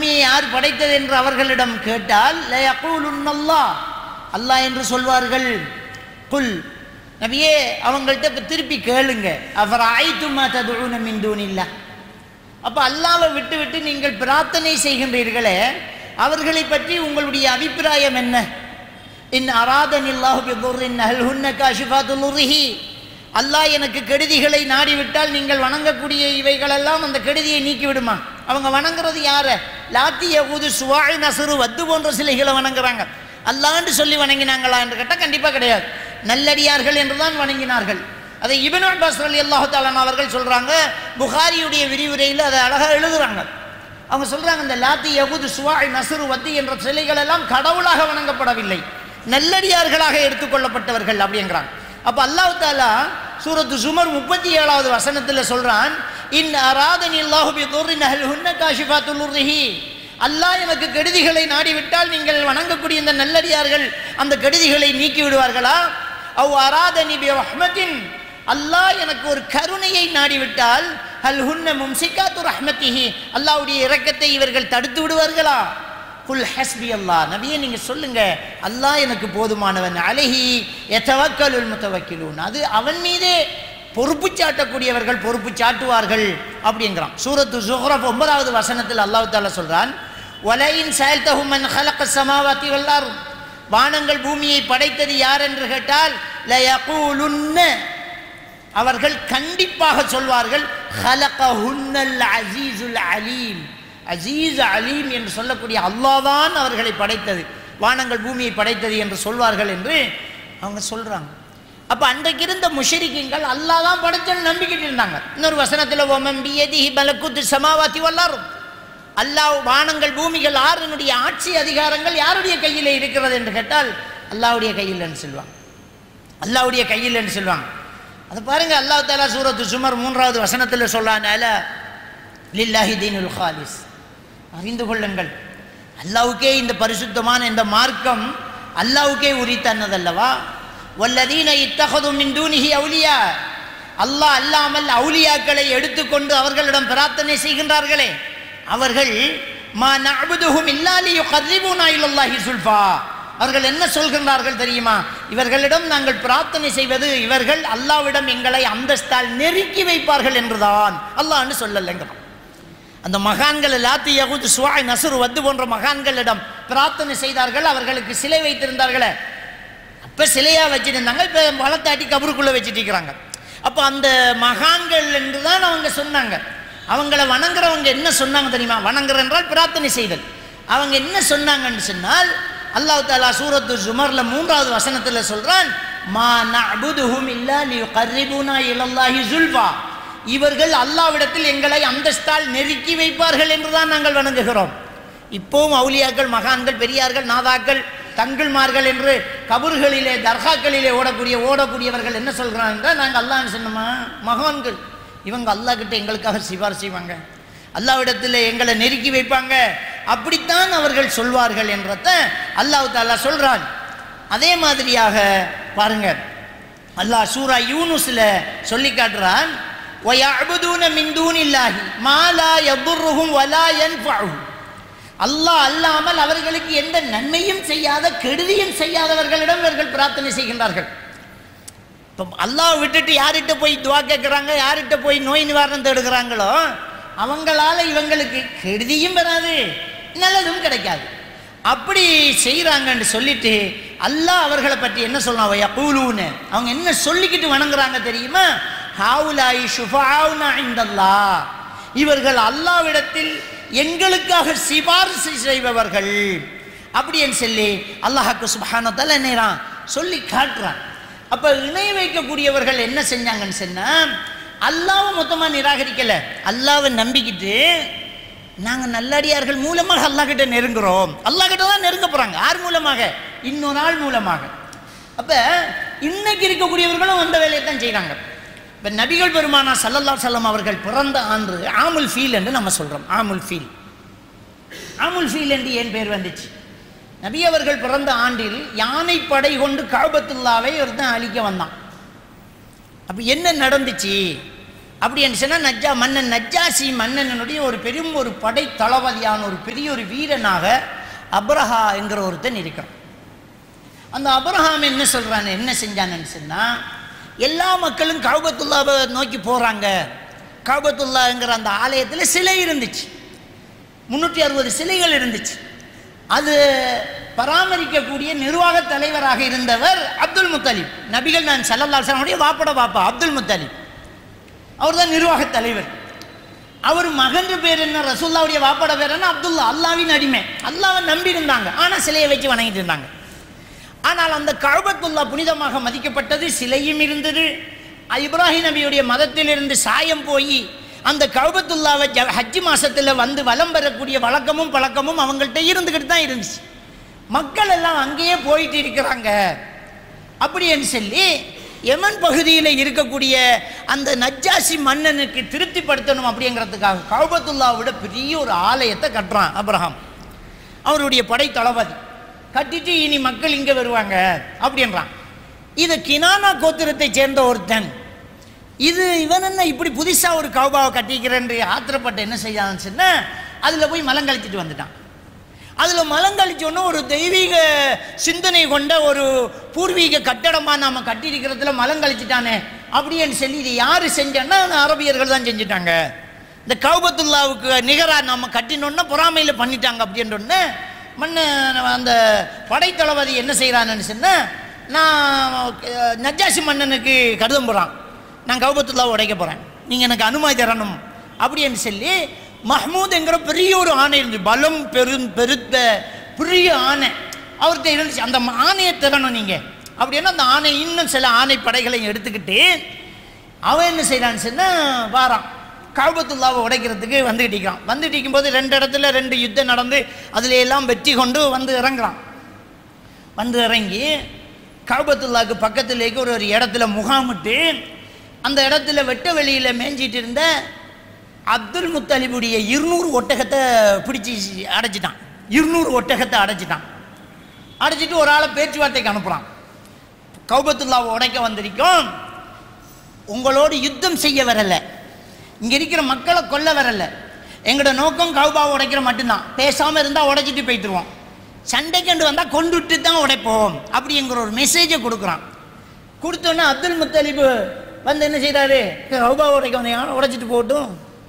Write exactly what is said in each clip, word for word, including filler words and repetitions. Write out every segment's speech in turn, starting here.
பூமியை யார் படைத்தது என்று அவர்களிடம் கேட்டால் ல யகூலுன்னல்லாஹ், அல்லாஹ் என்று சொல்வார்கள். குல், நபியே அவங்கள்ட்ட திருப்பி கேளுங்க, அஃபரஅய்தும் மா ததுஊன மின் தூனில்லாஹ், அப்போ அல்லாஹ்வை விட்டு விட்டு நீங்கள் பிரார்த்தனை செய்கின்றீர்களே அவர்களை பற்றி உங்களுடைய அபிப்பிராயம் என்ன? இன் அராதனில்லாஹு பிதுர்ரின் ஹல் ஹுன்ன காஷிஃபாத்து லுர்ரிஹி, அல்லாஹ் எனக்கு கெடுதிகளை நாடிவிட்டால் நீங்கள் வணங்கக்கூடிய இவைகளெல்லாம் அந்த கெடுதியை நீக்கி விடுமா? அவங்க வணங்குறது யார? லாத்தி யகூது சுவாய் நசுரு வத்து போன்ற சிலைகளை வணங்குறாங்க. அல்லான்னு சொல்லி வணங்கினாங்களா என்று கேட்டால் கண்டிப்பாக கிடையாது. நல்லடியார்கள் என்று தான் வணங்கினார்கள். அதை இப்னு அப்பாஸ் ரலியல்லாஹு தஆலா அவர்கள் சொல்றாங்க. புகாரியுடைய விரிவுரையில் அதை அழகாக எழுதுறாங்க. அவங்க சொல்றாங்க, இந்த லாத்தி யகூது சுவாய் நசுரு வத்து என்ற சிலைகள் எல்லாம் கடவுளாக வணங்கப்படவில்லை, நல்லடியார்களாக எடுத்துக்கொள்ளப்பட்டவர்கள் அப்படிங்கிறாங்க. அப்போ அல்லாஹ் தஆலா சூரத்து ஜுமர் முப்பத்தி ஏழாவது வசனத்தில் சொல்றான், இன் அராதனில்லாஹு பிதுர்ரின் ஹல் ஹுன்ன காஷிஃபாத்து லுர்ரிஹி, அல்லாஹ் எனக்கு கெடுதிகளை நாடிவிட்டால் நீங்கள் வணங்கக்கூடிய இந்த நல்லடியார்கள் அந்த கெடுதிகளை நீக்கி விடுவார்களா? அவ் அராதனி பி ரஹ்மத்தின், அல்லாஹ் எனக்கு ஒரு கருணையை நாடிவிட்டால் ஹல் ஹுன்ன மும்சிகாத்து ரஹ்மத்திஹி, அல்லாஹ்வுடைய இரக்கத்தை இவர்கள் தடுத்து விடுவார்களா? குல் ஹஸ்பி அல்லாஹ், நபியே நீங்க சொல்லுங்க, அல்லாஹ் எனக்கு போதுமானவன், அலைஹி யதவக்கலுல் முத்தவக்கிலூன், அது அவன் மீதே பொறுப்பு சாட்டக்கூடியவர்கள் பொறுப்பு சாட்டுவார்கள் அப்படிங்கிறான். சூரத்து ஸுஹ்ரஃப் ஒன்பதாவது வசனத்தில் அல்லாஹ் தஆலா சொல்றான், வலையின் சஅல்தஹும் மன் ஹலக்கஸ் ஸமாவாதி வல் அர்த், வானங்கள் பூமியை படைத்தது யார் என்று கேட்டால் ல யகூலுன்ன, அவர்கள் கண்டிப்பாக சொல்வார்கள், ஹலகஹுன்னல் அஸீஸுல் அலீம், அஸீஸ் அலீம் என்று சொல்லக்கூடிய அல்லாஹ் தான் அவர்களை படைத்தது, வானங்கள் பூமியை படைத்தது என்று சொல்வார்கள் என்று அவங்க சொல்றாங்க. அப்ப அன்றைக்கு இருந்த முஷ்ரிக்கீன்கள் அல்லாஹ் தான் படைத்தன்னு நம்பிக்கிட்டு இருந்தாங்க. இன்னொரு வசனத்தில் வமன் பியதிஹி மலக்குத்து ஸமாவாதி வல் அர்த், அல்லாஹ் வானங்கள் பூமிகள் ஆறுனுடைய ஆட்சி அதிகாரங்கள் யாருடைய கையில் இருக்கிறது என்று கேட்டால் அல்லாஹ்வுடைய கையில் என்று சொல்வாங்க, அல்லாஹ்வுடைய கையில் என்று சொல்வாங்க. அதை பாருங்க, அல்லாஹ் தஆலா சூரத்து ஸுமர் மூன்றாவது வசனத்தில் சொல்றான், அல லில்லாஹி தீனுல் ஹாலிஸ், அறிந்து கொள்ளுங்கள் அல்லாஹ்வுக்கே இந்த பரிசுத்தமான இந்த மார்க்கம் அல்லாஹ்வுக்கே உரித்தானதல்லவா. வல்லதீன இத்தஹது மின் தூனிஹி அவுலியா, அல்லாஹ் அல்லாமல் அவுலியாக்களை எடுத்துக்கொண்டு அவர்களிடம் பிரார்த்தனை செய்கின்றார்களே அவர்கள் மா நஅபுதுஹும் இல்லா லியுகர்ரிபூனா இலல்லாஹி ஸுல்ஃபா, அவர்கள் என்ன சொல்கின்றார்கள் தெரியுமா? இவர்களிடம் நாங்கள் பிரார்த்தனை செய்வது இவர்கள் அல்லாஹ்விடம் எங்களை அந்தஸ்தால் நெருக்கி வைப்பார்கள் என்றுதான், அல்லாஹ்னு சொல்லலைங்கிறான். அந்த மகான்கள் லாத்தி யகூத் சுவாய் நசுர் வத்து போன்ற மகான்களிடம் பிரார்த்தனை செய்தார்கள், அவர்களுக்கு சிலை வைத்திருந்தார்களே, அப்போ சிலையாக வச்சுருந்தாங்க, இப்போ வளர்த்தாட்டி கபருக்குள்ளே வச்சுட்டு இருக்கிறாங்க. அப்போ அந்த மகான்கள் என்று தான் அவங்க சொன்னாங்க. அவங்கள வணங்குறவங்க என்ன சொன்னாங்க தெரியுமா? வணங்குற என்றால் பிரார்த்தனை செய்தல். அவங்க என்ன சொன்னாங்கன்னு சொன்னால் அல்லாஹ் தஆலா சூரத்து ஸுமர்ல மூன்றாவது வசனத்தில் சொல்றான், மா நஅபுதுஹும் இல்லா லியுகர்ரிபூனா இலல்லாஹி ஸுல்ஃபா, இவர்கள் அல்லாஹ்விடத்தில் எங்களை அந்தஸ்தால் நெருக்கி வைப்பார்கள் என்றுதான் நாங்கள் வணங்குகிறோம். இப்போவும் அவுலியாக்கள் மகான்கள் பெரியார்கள் நாதாக்கள் தங்கள்மார்கள் என்று கபர்களிலே தர்காக்களிலே ஓடக்கூடிய ஓடக்கூடியவர்கள் என்ன சொல்கிறாங்க என்றால், நாங்கள் அல்லாஹ்னு சொன்னோமா மகான்கள், இவங்க அல்லாஹ் கிட்ட எங்களுக்காக சிபாரிசு செய்வாங்க, அல்லாஹ்விடத்தில் எங்களை நெருக்கி வைப்பாங்க, அப்படித்தான் அவர்கள் சொல்வார்கள் என்றத அல்லாஹ் தஆலா சொல்றான். அதே மாதிரியாக பாருங்க, அல்லாஹ் சூரா யூனுஸ்ல சொல்லி காட்டுறான், வயஅபுதூன மின் தூனில்லாஹி மா லா யதுர்ருஹும் வலா யன்ஃபஉஹும், அல்லாஹ் அல்லாமல் அவர்களுக்கு எந்த நன்மையும் செய்யாத கெடுதியும் செய்யாதவர்களிடம் இவர்கள் பிரார்த்தனை செய்கின்றார்கள். இப்போ அல்லாஹ் விட்டுட்டு யார்கிட்ட போய் துவா கேட்குறாங்க, யார்கிட்ட போய் நோய் நிவாரணம் தேடுகிறாங்களோ அவங்களால இவங்களுக்கு கெடுதியும் வராது நல்லதும் கிடைக்காது. அப்படி செய்கிறாங்கன்னு சொல்லிட்டு அல்லாஹ் அவர்களை பற்றி என்ன சொல்றான், யகூலூன, அவங்க என்ன சொல்லிக்கிட்டு வணங்குறாங்க தெரியுமா? ஹாவுலாயி ஷுஃபஆஉனா இன்தல்லாஹ், இவர்கள் அல்லாஹ்விடத்தில் எங்களுக்காக சிபாரிசு செய்பவர்கள் அப்படின்னு சொல்லி அல்லாஹ்க்கு சுப்ஹானஹு வ தஆலா நேரா சொல்லி காட்டுறான். அப்போ இணை வைக்கக்கூடியவர்கள் என்ன செஞ்சாங்கன்னு சொன்னால், அல்லாஹ்வை மொத்தமாக நிராகரிக்கலை, அல்லாஹ்வை நம்பிக்கிட்டு நாங்கள் நல்லடியார்கள் மூலமாக அல்லாஹ் கிட்ட நெருங்குறோம், அல்லாஹ் கிட்ட தான் நெருங்க போகிறாங்க. யார் மூலமாக? இன்னொரு ஆள் மூலமாக. அப்போ இன்னைக்கு இருக்கக்கூடியவர்களும் அந்த வேலையை தான் செய்கிறாங்க. இப்போ நபிகள் பெருமானா ஸல்லல்லாஹு அலைஹி வஸல்லம் அவர்கள் பிறந்த ஆண்டு ஆமுல் ஃபீல் என்று நம்ம சொல்கிறோம். ஆமுல் ஃபீல், ஆமுல் ஃபீல் என்று ஏன் பேர் வந்துச்சு? நபி அவர்கள் பிறந்த ஆண்டில் யானை படை கொண்டு கஅபத்துல்லாவை ஒருத்தன் அழிக்க வந்தான். அப்போ என்ன நடந்துச்சு அப்படின்னு சொன்னால் நஜ்ஜா மன்னன் நஜ்ஜாசி மன்னனுடைய ஒரு பெரும் ஒரு படை தளபதியான ஒரு பெரிய ஒரு வீரனாக அப்ரஹா என்கிற ஒருத்தன் இருக்கிறான். அந்த அப்ரஹாம் என்ன சொல்கிறான், என்ன செஞ்சான்னு சொன்னால், எல்லா மக்களும் கஅபத்துல்லாவை நோக்கி போகிறாங்க. கஅபத்துல்லாங்கிற அந்த ஆலயத்தில் சிலை இருந்துச்சு, முந்நூற்றி அறுபது சிலைகள் இருந்துச்சு. அது பராமரிக்கக்கூடிய நிர்வாக தலைவராக இருந்தவர் அப்துல் முத்தலிப். நபிகள் நான் ஸல்லல்லாஹு அலைஹி வஸல்லம் வாப்பட பாப்பா அப்துல் முத்தலிப், அவர் தான் நிர்வாக தலைவர். அவர் மகன் பேர் என்ன, ரசூலுல்லாவுடைய வாப்பட பேர் என்ன, அப்துல்லா. அல்லாவின் அடிமை, அல்லாவை நம்பி இருந்தாங்க, ஆனால் சிலையை வச்சு வணங்கிட்டு இருந்தாங்க. ஆனால் அந்த கஅபத்துல்லா புனிதமாக மதிக்கப்பட்டது, சிலையும் இருந்தது. இப்ராஹிம் நபியுடைய மதத்திலிருந்து சாயம் போய் அந்த கஅபத்துல்லாவை ஹஜ்ஜி மாசத்தில் வந்து வலம் பெறக்கூடிய வழக்கமும் பழக்கமும் அவங்கள்ட்ட இருந்துக்கிட்டு தான் இருந்துச்சு. மக்கள் எல்லாம் அங்கேயே போயிட்டு இருக்கிறாங்க. அப்படின்னு சொல்லி யமன் பகுதியில் இருக்கக்கூடிய அந்த நஜ்ஜாசி மன்னனுக்கு திருப்திப்படுத்தணும் அப்படிங்கிறதுக்காக கஅபத்துல்லாவை விட பெரிய ஒரு ஆலயத்தை கட்டுறான் அப்ரஹாம், அவருடைய படை தளபதி. கட்டிட்டு இனி மக்கள் இங்கே வருவாங்க அப்படின்றான். இது கினானா கோத்திரத்தை சேர்ந்த ஒருத்தன். இது இவன் என்ன இப்படி புதுசாக ஒரு கௌபாவை கட்டிக்கிறேன் ஆத்திரப்பட்டு என்ன செய்யான்னு சொன்னால், அதில் போய் மலங்கழிச்சிட்டு வந்துட்டான். அதில் மலங்கழிச்சோன்னு ஒரு தெய்வீக சிந்தனை கொண்ட ஒரு பூர்வீக கட்டடமாக நாம் கட்டியிருக்கிறதுல மலங்கழிச்சிட்டானே அப்படின்னு சொல்லி, இது யார் செஞ்சோன்னா அரபியர்கள் தான் செஞ்சுட்டாங்க. இந்த கஅபத்துல்லாவுக்கு நிகராக நம்ம கட்டினோன்னா பொறாமையில் பண்ணிட்டாங்க அப்படின்றோன்னு மன்ன அந்த படைத்தளபதி என்ன செய்கிறான்னு சொன்னால், நான் நஜ்ஜாசி மன்னனுக்கு கடிதம் போகிறான், நான் கஅபத்துல்லாவை உடைக்க போகிறேன், நீங்கள் எனக்கு அனுமதி தரணும் அப்படின்னு சொல்லி மஹ்மூத் என்கிற பெரிய ஒரு ஆணை இருந்துச்சு, பலம் பெரும் பெருத்த பெரிய ஆணை அவர்கிட்ட இருந்துச்சு. அந்த ஆணையை தரணும் நீங்கள் அப்படின்னா அந்த ஆணை இன்னும் சில ஆணை படைகளையும் எடுத்துக்கிட்டு அவன் என்ன செய்கிறான்னு சொன்னால் வாரான், கஅபத்துல்லாவை உடைக்கிறதுக்கு வந்துகிட்டு இருக்கிறான். வந்துட்டு இருக்கும்போது ரெண்டு இடத்துல ரெண்டு யுத்தம் நடந்து அதில் எல்லாம் வெற்றி கொண்டு வந்து இறங்குறான். வந்து இறங்கி கஅபத்துல்லாவுக்கு பக்கத்துலேக்கு ஒரு ஒரு இடத்துல முகாமிட்டு அந்த இடத்துல வெட்ட வெளியில் மேய்ஞ்சிட்டு இருந்த அப்துல் முத்தலிபுடைய இருநூறு ஒட்டகத்தை பிடிச்சி அடைச்சிட்டான். இருநூறு ஒட்டகத்தை அடைச்சிட்டான். அடைச்சிட்டு ஒரு ஆளை பேச்சுவார்த்தைக்கு அனுப்புகிறான். கஅபத்துல்லாவை உடைக்க வந்திருக்கோம், உங்களோடு யுத்தம் செய்ய வரலை, இங்கே இருக்கிற மக்களை கொல்ல வரலை, எங்களோட நோக்கம் கஅபாவை உடைக்கிற மட்டும்தான், பேசாமல் இருந்தால் உடைச்சிட்டு போய்த்துருவோம், சண்டைக்கண்டு வந்தால் கொண்டுட்டு தான் உடைப்போம் அப்படிங்கிற ஒரு மெசேஜை கொடுக்குறான். கொடுத்தோன்னே அப்துல் முத்தலிபு வந்து என்ன செய்கிறாரு, கஅபாவை உடைக்க வந்தீங்க உடைச்சிட்டு போகட்டும்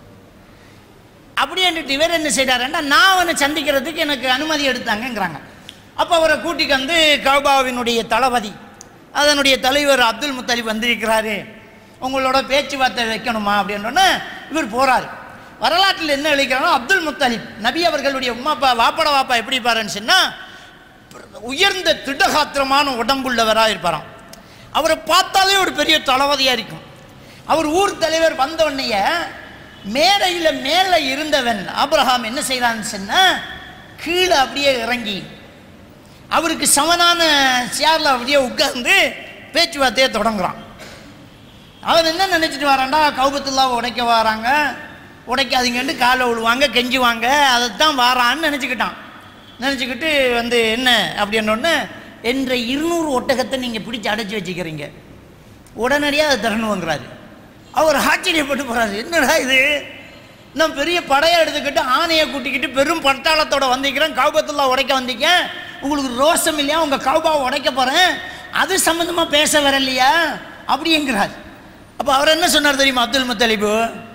அப்படின்ட்டு இவர் என்ன செய்கிறாருன்னா, நான் அவனை சந்திக்கிறதுக்கு எனக்கு அனுமதி எடுத்தாங்கங்கிறாங்க. அப்போ அவரை கூட்டிக்கு வந்து கஅபாவினுடைய தளபதி அதனுடைய தலைவர் அப்துல் முத்தலிப் வந்திருக்கிறாரு, உங்களோட பேச்சுவார்த்தை வைக்கணுமா அப்படின்னோடனே இவர் போகிறார். வரலாற்றில் என்ன எழுதிக்கிறானோ, அப்துல் முத்தலிப் நபி அவர்களுடைய உம்மாப்பா வாப்பட வாப்பா எப்படி இருப்பாருன்னு சொன்னால், உயர்ந்த திடகாத்திரமான உடம்புள்ளவராக இருப்பாராம். அவரை பார்த்தாலே ஒரு பெரிய தளபதியாக இருக்கும். அவர் ஊர் தலைவர் வந்தோடனேய மேடையில் மேலே இருந்தவன் ஆபிரகாம் என்ன செய்கிறான்னு சொன்னால், கீழே அப்படியே இறங்கி அவருக்கு சமனான சேரில் அப்படியே உட்கார்ந்து பேச்சுவார்த்தையை தொடங்குறான். அவன் என்ன நினச்சிட்டு வரான்டா, கஅபத்துல்லாவை உடைக்க வராங்க, உடைக்காதீங்கன்னு காலை விழுவாங்க கெஞ்சுவாங்க, அதைத்தான் வாரான்னு நினச்சிக்கிட்டான். நினச்சிக்கிட்டு வந்து என்ன அப்படின்னோடனே, என்ற இருநூறு ஒட்டகத்தை நீங்கள் பிடிச்சி அடைச்சி வச்சுக்கிறீங்க, உடனடியாக அதை தரணுங்கிறாரு. அவர் ஆச்சரியப்பட்டு போகிறாரு, என்னடா இது, நான் பெரிய படையை எடுத்துக்கிட்டு ஆணையை கூட்டிக்கிட்டு பெரும் பட்டாளத்தோடு வந்திருக்கிறேன், கஅபத்துல்லா உடைக்க வந்திருக்கேன், உங்களுக்கு ரோஷம் இல்லையா, உங்கள் கஅபாவை உடைக்க போகிறேன், அது சம்மந்தமாக பேச வரலையா அப்படிங்கிறார். அப்போ அவர் என்ன சொன்னார் தெரியுமா அப்துல் முத்தலிபு,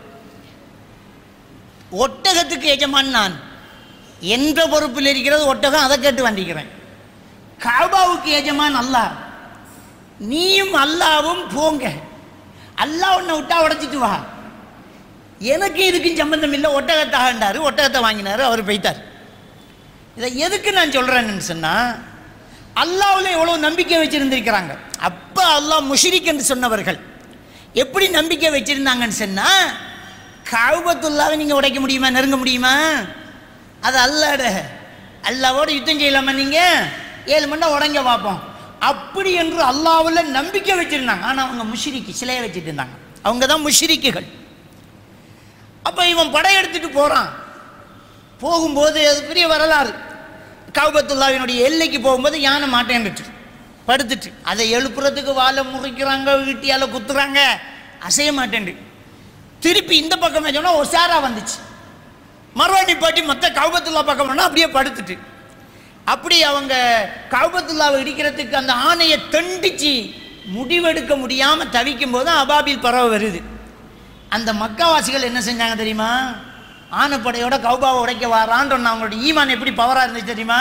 ஒட்டகத்துக்கு எஜமான் நான், என்ற பொறுப்பில் இருக்கிறது ஒட்டகம், அதை கேட்டு வந்திருக்கிறேன். கஅபாவுக்கு எஜமான் அல்லாஹ், நீயும் அல்லாவும் போங்க, அல்லாஹ் உன்னை விட்டா உடைச்சிட்டு வா, எனக்கு இதுக்கும் சம்பந்தம் இல்லை, ஒட்டகத்தாகண்டாரு. ஒட்டகத்தை வாங்கினார், அவர் போய்த்தார். இதை எதுக்கு நான் சொல்கிறேன்னு சொன்னால், அல்லாஹ்வில் எவ்வளோ நம்பிக்கை வச்சுருந்துருக்கிறாங்க. அப்போ அல்லாஹ் முஷ்ரிக் என்று சொன்னவர்கள் எப்படி நம்பிக்கை வச்சுருந்தாங்கன்னு சொன்னால், கஅபத்துல்லாவை நீங்கள் உடைக்க முடியுமா, நெருங்க முடியுமா, அது அல்லாட, அல்லாவோட யுத்தம் செய்யலாமா, நீங்கள் ஏழு மணி நேரம் உடைங்க பார்ப்போம் அப்படி என்று அல்லாஹ்வில் நம்பிக்கை வச்சுருந்தாங்க. ஆனால் அவங்க முஷ்ரிக்கு சிலையை வச்சுட்டு இருந்தாங்க, அவங்க தான் முஷ்ரிக்குகள். அப்போ இவன் படையெடுத்துட்டு போகிறான். போகும்போது அது பெரிய வரலாறு. கஅபத்துல்லாவினுடைய எல்லைக்கு போகும்போது யானை மாட்டேன்னுட்டு படுத்துட்டு, அதை எழுப்புறதுக்கு வாழை முறிக்கிறாங்க, வீட்டியால் குத்துறாங்க, அசைய மாட்டேன். திருப்பி இந்த பக்கம் சொன்னால் ஒரு சாரா வந்துச்சு. மறுவாடி பாட்டி மற்ற கௌபத்துல்லா பக்கம் பண்ணால் அப்படியே படுத்துட்டு அப்படி அவங்க கௌபத்துல்லாவை இடிக்கிறதுக்கு அந்த ஆணையை தண்டிச்சு முடிவெடுக்க முடியாமல் தவிக்கும் போது அபாபில் பறவை வருது. அந்த மக்காவாசிகள் என்ன செஞ்சாங்க தெரியுமா? ஆனைப்படையோட கௌபாவை உடைக்க வாரான்னு அவங்களோட ஈமான் எப்படி பவராக இருந்துச்சு தெரியுமா?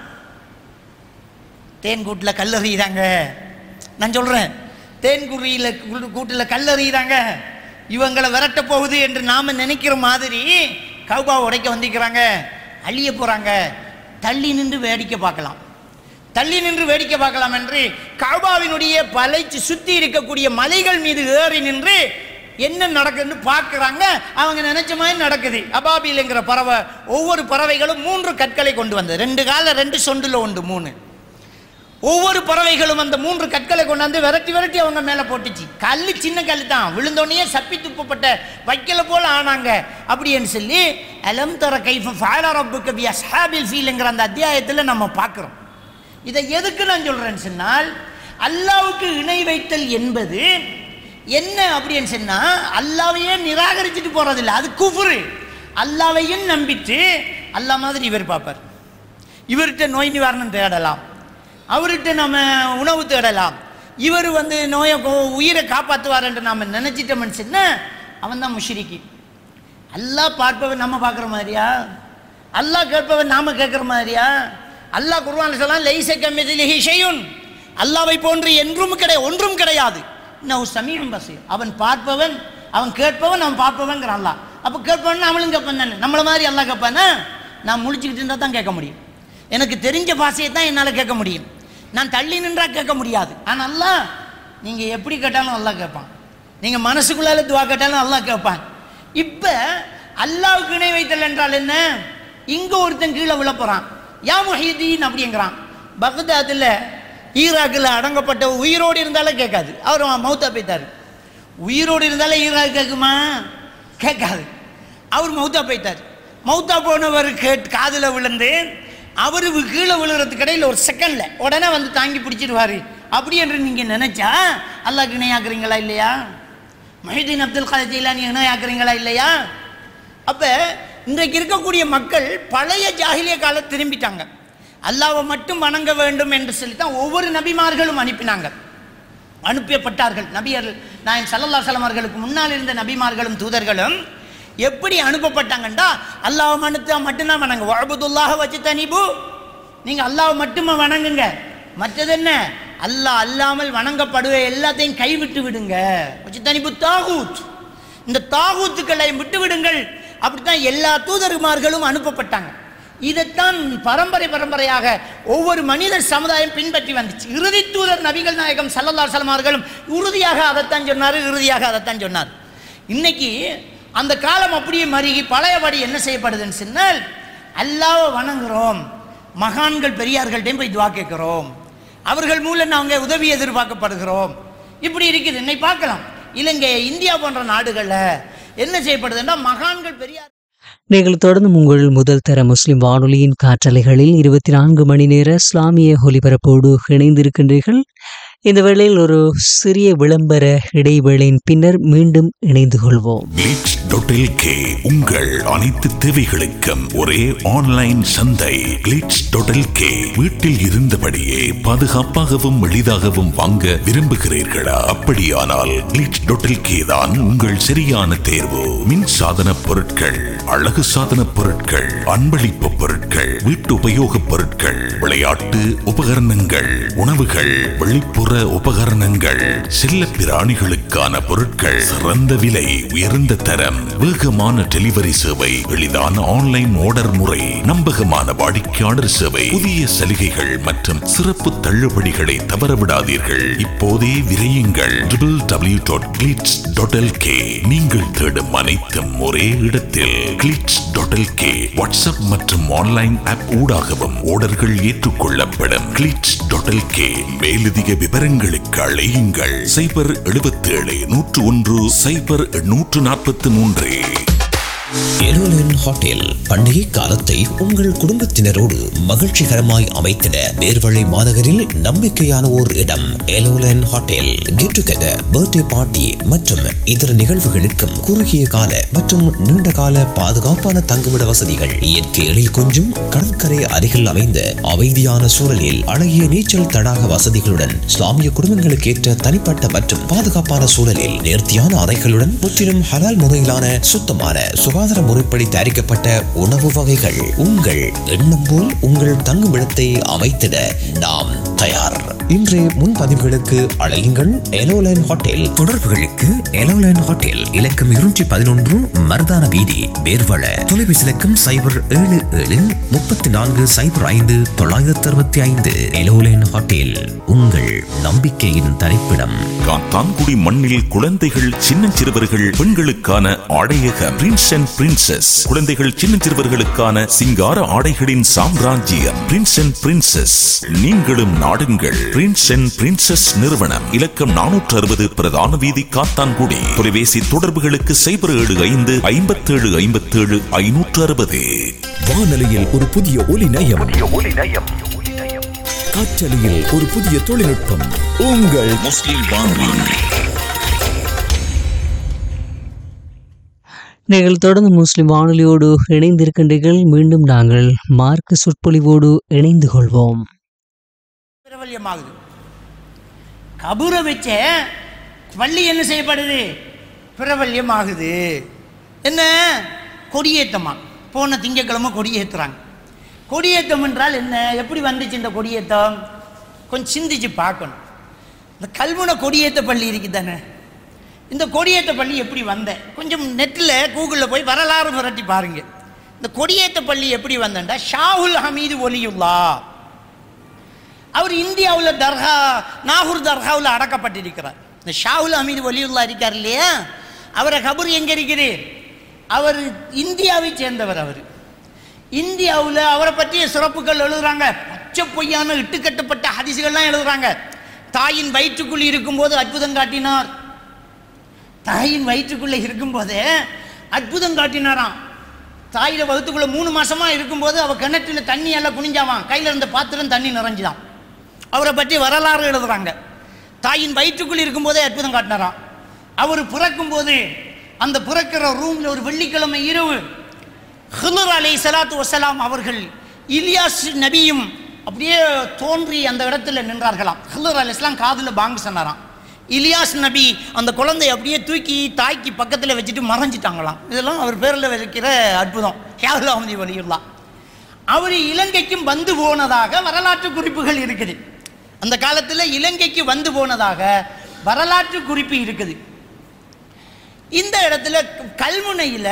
தேன் கூட்டில் கல்லறியிறாங்க. நான் சொல்கிறேன், தேன் குருவியில் கூட்டில் கல்லறியிறாங்க, இவங்களை விரட்ட போகுது என்று நாம் நினைக்கிற மாதிரி கௌபாவை உடைக்க வந்திருக்கிறாங்க, அழிய போகிறாங்க. தள்ளி நின்று வேடிக்கை பார்க்கலாம், தள்ளி நின்று வேடிக்கை பார்க்கலாம் என்று கௌபாவினுடைய பலைச்சு சுற்றி இருக்கக்கூடிய மலைகள் மீது ஏறி நின்று என்ன நடக்குதுன்னு பார்க்குறாங்க. அவங்க நினைச்ச மாதிரி நடக்குது. அபாபில்ங்கிற பறவை, ஒவ்வொரு பறவைகளும் மூன்று கற்களை கொண்டு வந்தது. ரெண்டு கால ரெண்டு சொண்டுல உண்டு மூணு. ஒவ்வொரு பறவைகளும் அந்த மூன்று கற்களை கொண்டாந்து விரட்டி விரட்டி அவங்க மேலே போட்டுச்சு. கல் சின்ன கல் தான், விழுந்தோடனே சப்பி துப்பப்பட்ட வைக்கல போல ஆனாங்க. அப்படின்னு சொல்லி அலம் தர கைஃப ஃபஅல ரப்புக பி அஸ்ஹாபில் ஃபீல்ங்கிற அந்த அத்தியாயத்தில் நம்ம பார்க்குறோம். இதை எதுக்கு நான் சொல்கிறேன்னு சொன்னால், அல்லாவுக்கு இணை வைத்தல் என்பது என்ன அப்படின்னு சொன்னால், அல்லாவையே நிராகரிச்சுட்டு போகிறதில்லை, அது குஃப்ரு. அல்லாவையும் நம்பிட்டு அல்லா மாதிரி இவர் பார்ப்பார், இவர்கிட்ட நோய் நிவாரணம் தேடலாம், அவர்கிட்ட நம்ம உணவு தேடலாம், இவர் வந்து நோயை உயிரை காப்பாற்றுவார் என்று நாம் நினச்சிட்டோம்னு சொன்னால் அவன் தான் முஷ்ரிக்கி. அல்லாஹ் பார்ப்பவன் நம்ம பார்க்குற மாதிரியா? அல்லாஹ் கேட்பவன் நாம் கேட்குற மாதிரியா? அல்லாஹ் குர்ஆன்ல சொல்லலாம், லைஸ கமிஸ்லிஹி ஷைஉன், அல்லாஹ்வை போன்று என்றும் கிடையாது, ஒன்றும் கிடையாது. இன்னஹு ஸமீஉன் பஸீர், அவன் பார்ப்பவன், அவன் கேட்பவன், அவன் பார்ப்பவன்ங்கிற அல்லாஹ். அப்போ கேட்பவன் அவளும் கேட்பான் தானே, நம்மளை மாதிரி அல்லாஹ் கேட்பானா? நான் முழிச்சுக்கிட்டு இருந்தால் தான் கேட்க முடியும், எனக்கு தெரிஞ்ச பாஷையை தான் என்னால் கேட்க முடியும், நான் தள்ளி நின்றா கேட்க முடியாது. ஆனால் அல்லாஹ் நீங்கள் எப்படி கேட்டாலும் அல்லாஹ் கேட்பான், நீங்கள் மனசுக்குள்ளால துவா கேட்டாலும் அல்லாஹ் கேட்பான். இப்போ அல்லாஹ்வுக்கு இணை வைத்தல் என்றால் என்ன? இங்கே ஒருத்தன் கீழே விழ போகிறான், யா முஹிதீன் அப்படிங்கிறான். பக்தாத்தில் ஈராக்கில் அடங்கப்பட்ட உயிரோடு இருந்தாலும் கேட்காது, அவர் மௌத்தா போய்த்தார். உயிரோடு இருந்தாலும் ஈராக் கேட்குமா? கேட்காது, அவர் மௌத்தா போய்த்தார். மௌத்தா போனவர் கேட் காதில் விழுந்து அவர் கீழே விழுகிறதுக்கு இடையில் ஒரு செகண்டில் உடனே வந்து தாங்கி பிடிச்சிடுவார். அப்படி என்று நீங்கள் நினச்சா அல்லாஹ்க்கு இணையாக்குறீங்களா இல்லையா? முஹிதீன் அப்துல் காதர் ஜீலானி இணையாக்குறீங்களா இல்லையா? அப்போ இன்றைக்கு இருக்கக்கூடிய மக்கள் பழைய ஜாஹிலிய காலம் திரும்பிட்டாங்க. அல்லாஹ்வை மட்டும் வணங்க வேண்டும் என்று சொல்லித்தான் ஒவ்வொரு நபிமார்களும் அனுப்பினாங்க, அனுப்பப்பட்டார்கள். நபியர்கள் நாயகம் ஸல்லல்லாஹு அலைஹி வஸல்லம் அவர்களுக்கு முன்னால் இருந்த நபிமார்களும் தூதர்களும் எப்படி அனுப்பப்பட்டாங்கண்டா, அல்லாஹ்வை மட்டும் மட்டும்தான் வணங்க, வஅபுதுல்லாஹ வஜ்தனிபு, நீங்கள் அல்லாஹ்வை மட்டுமே வணங்குங்க, மற்றது என்ன அல்லாஹ் அல்லாமல் வணங்கப்படுவ எல்லாத்தையும் கைவிட்டு விடுங்க. வஜ்தனிபு தாகூத், இந்த தாகூத்துக்களை விட்டு விடுங்கள். அப்படித்தான் எல்லா தூதர்மார்களும் அனுப்பப்பட்டாங்க. இதைத்தான் பரம்பரை பரம்பரையாக ஒவ்வொரு மனித சமுதாயம் பின்பற்றி வந்துச்சு. இறுதி தூதர் நபிகள் நாயகம் ஸல்லல்லாஹு அலைஹி வஸல்லம் அவர்களும் உறுதியாக அதைத்தான் சொன்னார், இறுதியாக அதைத்தான் சொன்னார். இன்னைக்கு அந்த காலம் அப்படியே மருகி பழையபடி என்ன செய்யப்படுதுன்னு சொன்னால், அல்லாஹ்வை வணங்குறோம், மகான்கள் பெரியார்கள்ட்டையும் போய் துவா கேட்கிறோம், அவர்கள் மூலம் நாங்கள் உதவி எதிர்பார்க்கப்படுகிறோம். இப்படி இருக்குது. இன்னைக்கு பார்க்கலாம் இலங்கை, இந்தியா போன்ற நாடுகளில் என்ன செய்யப்படுதுன்னா, மகான்கள் பெரியார். நீங்கள் தொடர்ந்து உங்கள் முதல் தர முஸ்லிம் வானொலியின் காற்றலைகளில் இருபத்தி நான்கு மணி நேர இஸ்லாமிய ஒலிபரப்போடு இணைந்திருக்கின்றீர்கள். இந்த வேளையில் ஒரு சிறிய விளம்பர இடைவேளையின் பின்னர் மீண்டும் இணைந்து கொள்வோம். கிளிட்ஸ் டாட் எல் கே உங்கள் அனைத்து தேவைகளுக்கும் ஒரே ஆன்லைன் சந்தை. கிளிட்ஸ் டாட் எல் கே வீட்டில் இருந்தபடியே பாதுகாப்பாகவும் எளிதாகவும் வாங்க விரும்புகிறீர்களா? அப்படியானால் கிளிட்ஸ் டாட் எல் கே தான் உங்கள் சரியான தேர்வு. மின் சாதன பொருட்கள், அழகு சாதன பொருட்கள், அன்பளிப்பு பொருட்கள், வீட்டு உபயோக பொருட்கள், விளையாட்டு உபகரணங்கள், உணவுகள், வெளிப்புற உபகரணங்கள், செல்ல பிராணிகளுக்கான பொருட்கள், சிறந்த விலை, உயர்ந்த தரம், வேகமான டெலிவரி சேவை, எளிதான ஆன்லைன் ஆர்டர் முறை, நம்பகமான வாடிக்கையாளர் சேவை, புதிய சலுகைகள் மற்றும் சிறப்பு தள்ளுபடிகளை தவறவிடாதீர்கள். இப்போதே விரையுங்கள் W W W dot glitz dot L K. நீங்கள் தேடும் அனைத்தும் ஒரே இடத்தில். Glitz dot L K WhatsApp மற்றும் ஆன்லைன் ஆப் ஊடாகவும் ஆர்டர்கள் ஏற்றுக்கொள்ளப்படும். Glitz dot L K. மேலதிக விவரங்களுக்கு அழையுங்கள் சைபர் எழுபத்தி ஏழு நூற்று ஒன்று சைபர் நூற்று நாற்பத்தி மூன்று. எலோலன் ஹோட்டல் பண்டிகை காலத்தை உங்கள் குடும்பத்தினரோடு மகிழ்ச்சிகரமாய் அமைத்திட நேர்வழி மாநகரில் நம்பிக்கையான ஓர் இடம் எலோலன் hotel. Get together, birthday party மற்றும் இதர நிகழ்வுகளுக்கும் குறுகிய கால மற்றும் நீண்ட கால பாதுகாப்பான தங்குமிட வசதிகள், இயற்கை எழில் கொஞ்சும் கடற்கரை அருகில் அமைந்த அமைதியான சூழலில் அழகிய நீச்சல் தடாக வசதிகளுடன் இஸ்லாமிய குடும்பங்களுக்கு ஏற்ற தனிப்பட்ட மற்றும் பாதுகாப்பான சூழலில் நேர்த்தியான அறைகளுடன் முற்றிலும் ஹலால் முறையிலான சுத்தமான சுகாதார முறைப்படி தயாரிக்கப்பட்ட உணவு வகைகள். உங்கள் எண்ணம் போல் உங்கள் தங்குமிடத்தை அமைத்திட நாம் தயார். இன்றைய முன்பதிவுகளுக்கு அழையுங்கள் எலோலைன் ஹோட்டல். தொடர்புகளுக்கு எலோலைன் ஹோட்டல் இலக்கம் இருநூற்றி பதினொன்று மருதான வீதி, வேர்வள. தொலைபேசி இலக்கம் சைபர் ஏழு ஏழு முப்பத்தி நான்கு சைபர் ஐந்து தொள்ளாயிரத்தி அறுபத்தி ஐந்து. எலோலைன் ஹோட்டல், உங்கள் நம்பிக்கையின் தரிப்பிடம். காத்தான்குடி மண்ணில் குழந்தைகள், சின்னஞ்சிறுவர்கள், பெண்களுக்கான ஆடையக பிரின்ஸ் அண்ட் பிரின்சஸ். குழந்தைகள், சின்னஞ்சிறுவர்களுக்கான சிங்கார ஆடைகளின் சாம்ராஜ்யம் பிரின்ஸ் அண்ட் பிரின்சஸ். நீங்களும் நாடுங்கள் பிரின்ஸ் அண்ட் பிரின்சஸ் நிறுவனம். இலக்கம் நானூற்று அறுபது பிரதான வீதி, காத்தான்குடி. தொலைபேசி தொடர்புகளுக்கு சைபர் ஏழு ஐந்து ஐம்பத்தி ஏழு ஐம்பத்தி ஏழு ஐநூற்று அறுபது. வானொலியில் ஒரு புதிய ஒலி நயம், காற்றலையில் ஒரு புதிய தொழில்நுட்பம். உங்கள் முஸ்லிம் வானொலி. நீங்கள் தொடர்ந்து முஸ்லிம் வானொலியோடு இணைந்திருக்கின்றீர்கள். மீண்டும் நாங்கள் மார்க்க சொற்பொழிவோடு இணைந்து கொள்வோம். பிரபல்யமாகுது. கபூரை வச்ச பள்ளி என்ன செய்யப்படுது? பிரபல்யமாகுது. என்ன? கொடியேற்றமா. போன திங்கக்கிழமை கொடியேற்றுறாங்க. கொடியேற்றம் என்றால் என்ன? எப்படி வந்துச்சு இந்த கொடியேற்றம்? கொஞ்சம் சிந்திச்சு பார்க்கணும். இந்த கல்முனை கொடியேற்ற பள்ளி இருக்குது தானே, இந்த கொடியேற்ற பள்ளி எப்படி வந்த? கொஞ்சம் நெட்டில் கூகுளில் போய் வரலாறு புரட்டி பாருங்க. இந்த கொடியேற்ற பள்ளி எப்படி வந்தா, ஷாஹுல் ஹமீது ஒலியுல்லா அவர் இந்தியாவில் தர்கா, நாகூர் தர்காவில் அடக்கப்பட்டிருக்கிறார். இந்த ஷாஹுல் ஹமீது ஒலியுல்லா இருக்கார் இல்லையா, அவரை கபூர் எங்கே இருக்குது? அவர் இந்தியாவை சேர்ந்தவர். அவர் இந்தியாவில் அவரை பற்றிய சிறப்புகள் எழுதுறாங்க. பச்சை பொய்யான இட்டுக்கட்டப்பட்ட ஹதீஸ்கள்லாம் எழுதுறாங்க. தாயின் வயிற்றுக்குள் இருக்கும்போது அற்புதம் காட்டினார். தாயின் வயிற்றுக்குள்ளே இருக்கும்போதே அற்புதம் காட்டினாராம். தாயில வகுத்துக்குள்ள மூணு மாசமா இருக்கும்போது அவ கிணற்றில் தண்ணி எல்லாம் குனிஞ்சாவான், கையில் இருந்த பாத்திரம் தண்ணி நிறைஞ்சுதான். அவரை பற்றி வரலாறு எழுதுறாங்க. தாயின் வயிற்றுக்குள் இருக்கும்போதே அற்புதம் காட்டினாராம். அவர் பிறக்கும் போது அந்த பிறக்கிற ரூம்ல ஒரு வெள்ளிக்கிழமை இரவு ஹிதர் அலைஹிஸ்ஸலாத்து வஸ்ஸலாம் அவர்கள் இலியாஸ் நபியும் அப்படியே தோன்றி அந்த இடத்துல நின்றார்களாம். ஹிதர் அலைஹிஸ்ஸலாம் காதுல பாங்கு சொன்னாராம். இலியாஸ் நபி அந்த குழந்தை அப்படியே தூக்கி தாய்க்கு பக்கத்தில் வச்சுட்டு மறைஞ்சிட்டாங்களாம். இதெல்லாம் அவர் பேரில் வைக்கிற அற்புதம். ஷாஹுல் ஹமீது வலியுல்லா அவர் இலங்கைக்கும் வந்து போனதாக வரலாற்று குறிப்புகள் இருக்குது. அந்த காலத்தில் இலங்கைக்கு வந்து போனதாக வரலாற்று குறிப்பு இருக்குது. இந்த இடத்துல கல்முனையில்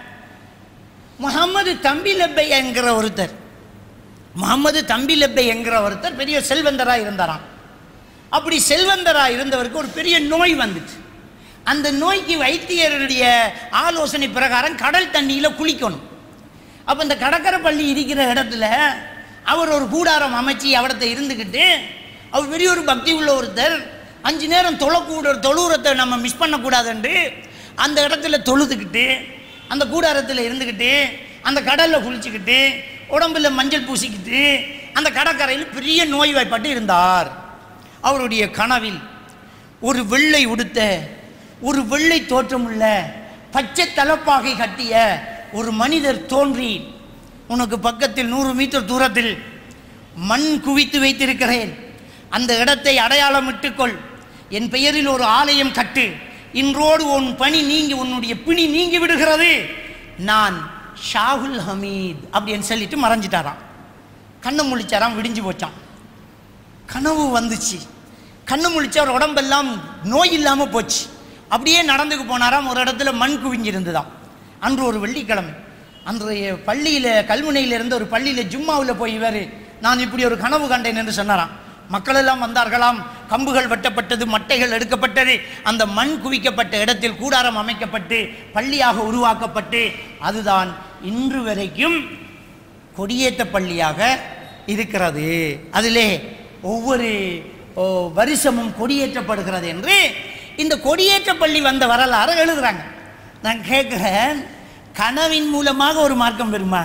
முகமது தம்பி லெப்பை என்கிற ஒருத்தர் முகமது தம்பி லெப்பை என்கிற ஒருத்தர் பெரிய செல்வந்தராக இருந்தாராம். அப்படி செல்வந்தராக இருந்தவருக்கு ஒரு பெரிய நோய் வந்துச்சு. அந்த நோய்க்கு வைத்தியருடைய ஆலோசனை பிரகாரம் கடல் தண்ணியில் குளிக்கணும். அப்போ இந்த கடற்கரை பள்ளி இருக்கிற இடத்துல அவர் ஒரு கூடாரம் அமைச்சு அவடத்தை இருந்துக்கிட்டு, அவர் பெரிய ஒரு பக்தி உள்ள ஒருத்தர், அஞ்சு நேரம் தொழக்கூட தொழுறத்தை நம்ம மிஸ் பண்ணக்கூடாதுன்று அந்த இடத்துல தொழுதுக்கிட்டு அந்த கூடாரத்தில் இருந்துக்கிட்டு அந்த கடலில் குளிச்சுக்கிட்டு உடம்புல மஞ்சள் பூசிக்கிட்டு அந்த கடற்கரையில் பெரிய நோய்வாய்ப்பட்டு இருந்தார். அவருடைய கனவில் ஒரு வெள்ளை உடுத்த, ஒரு வெள்ளை தோற்றமுள்ள, பச்சை தலப்பாகை கட்டிய ஒரு மனிதர் தோன்றி, உனக்கு பக்கத்தில் நூறு மீட்டர் தூரத்தில் மண் குவித்து வைத்திருக்கிறேன், அந்த இடத்தை அடையாளமிட்டுக்கொள், என் பெயரில் ஒரு ஆலயம் கட்டு, இன்றோடு உன் பணி நீங்கி உன்னுடைய பிணி நீங்கி விடுகிறது, நான் ஷாஹுல் ஹமீத் அப்படின்னு சொல்லிட்டு மறைஞ்சிட்டாராம். கண்ணை முழிச்சாராம், விடிஞ்சு போச்சான். கனவு வந்துச்சு. கண்ணு முழிச்சு அவர் உடம்பெல்லாம் நோய் இல்லாமல் போச்சு. அப்படியே நடந்துக்கு போனாராம். ஒரு இடத்துல மண் குவிஞ்சிருந்துதான். அன்று ஒரு வெள்ளிக்கிழமை அன்றைய பள்ளியில், கல்முனையில் இருந்த ஒரு பள்ளியில் ஜும்மாவில் போய் இவர் நான் இப்படி ஒரு கனவு கண்டேன் என்று சொன்னாராம். மக்கள் எல்லாம் வந்தார்களாம். கம்புகள் வெட்டப்பட்டது, மட்டைகள் எடுக்கப்பட்டது. அந்த மண் குவிக்கப்பட்ட இடத்தில் கூடாரம் அமைக்கப்பட்டு பள்ளியாக உருவாக்கப்பட்டு அதுதான் இன்று வரைக்கும் கொடியேற்ற பள்ளியாக இருக்கிறது. அதிலே ஒவ்வொரு வருஷமும் கொடியேற்றப்படுகிறது என்று இந்த கொடியேற்ற பள்ளி வந்த வரலாறு எழுதுறாங்க. நான் கேட்குறேன், கனவின் மூலமாக ஒரு மார்க்கம் பெறுமா?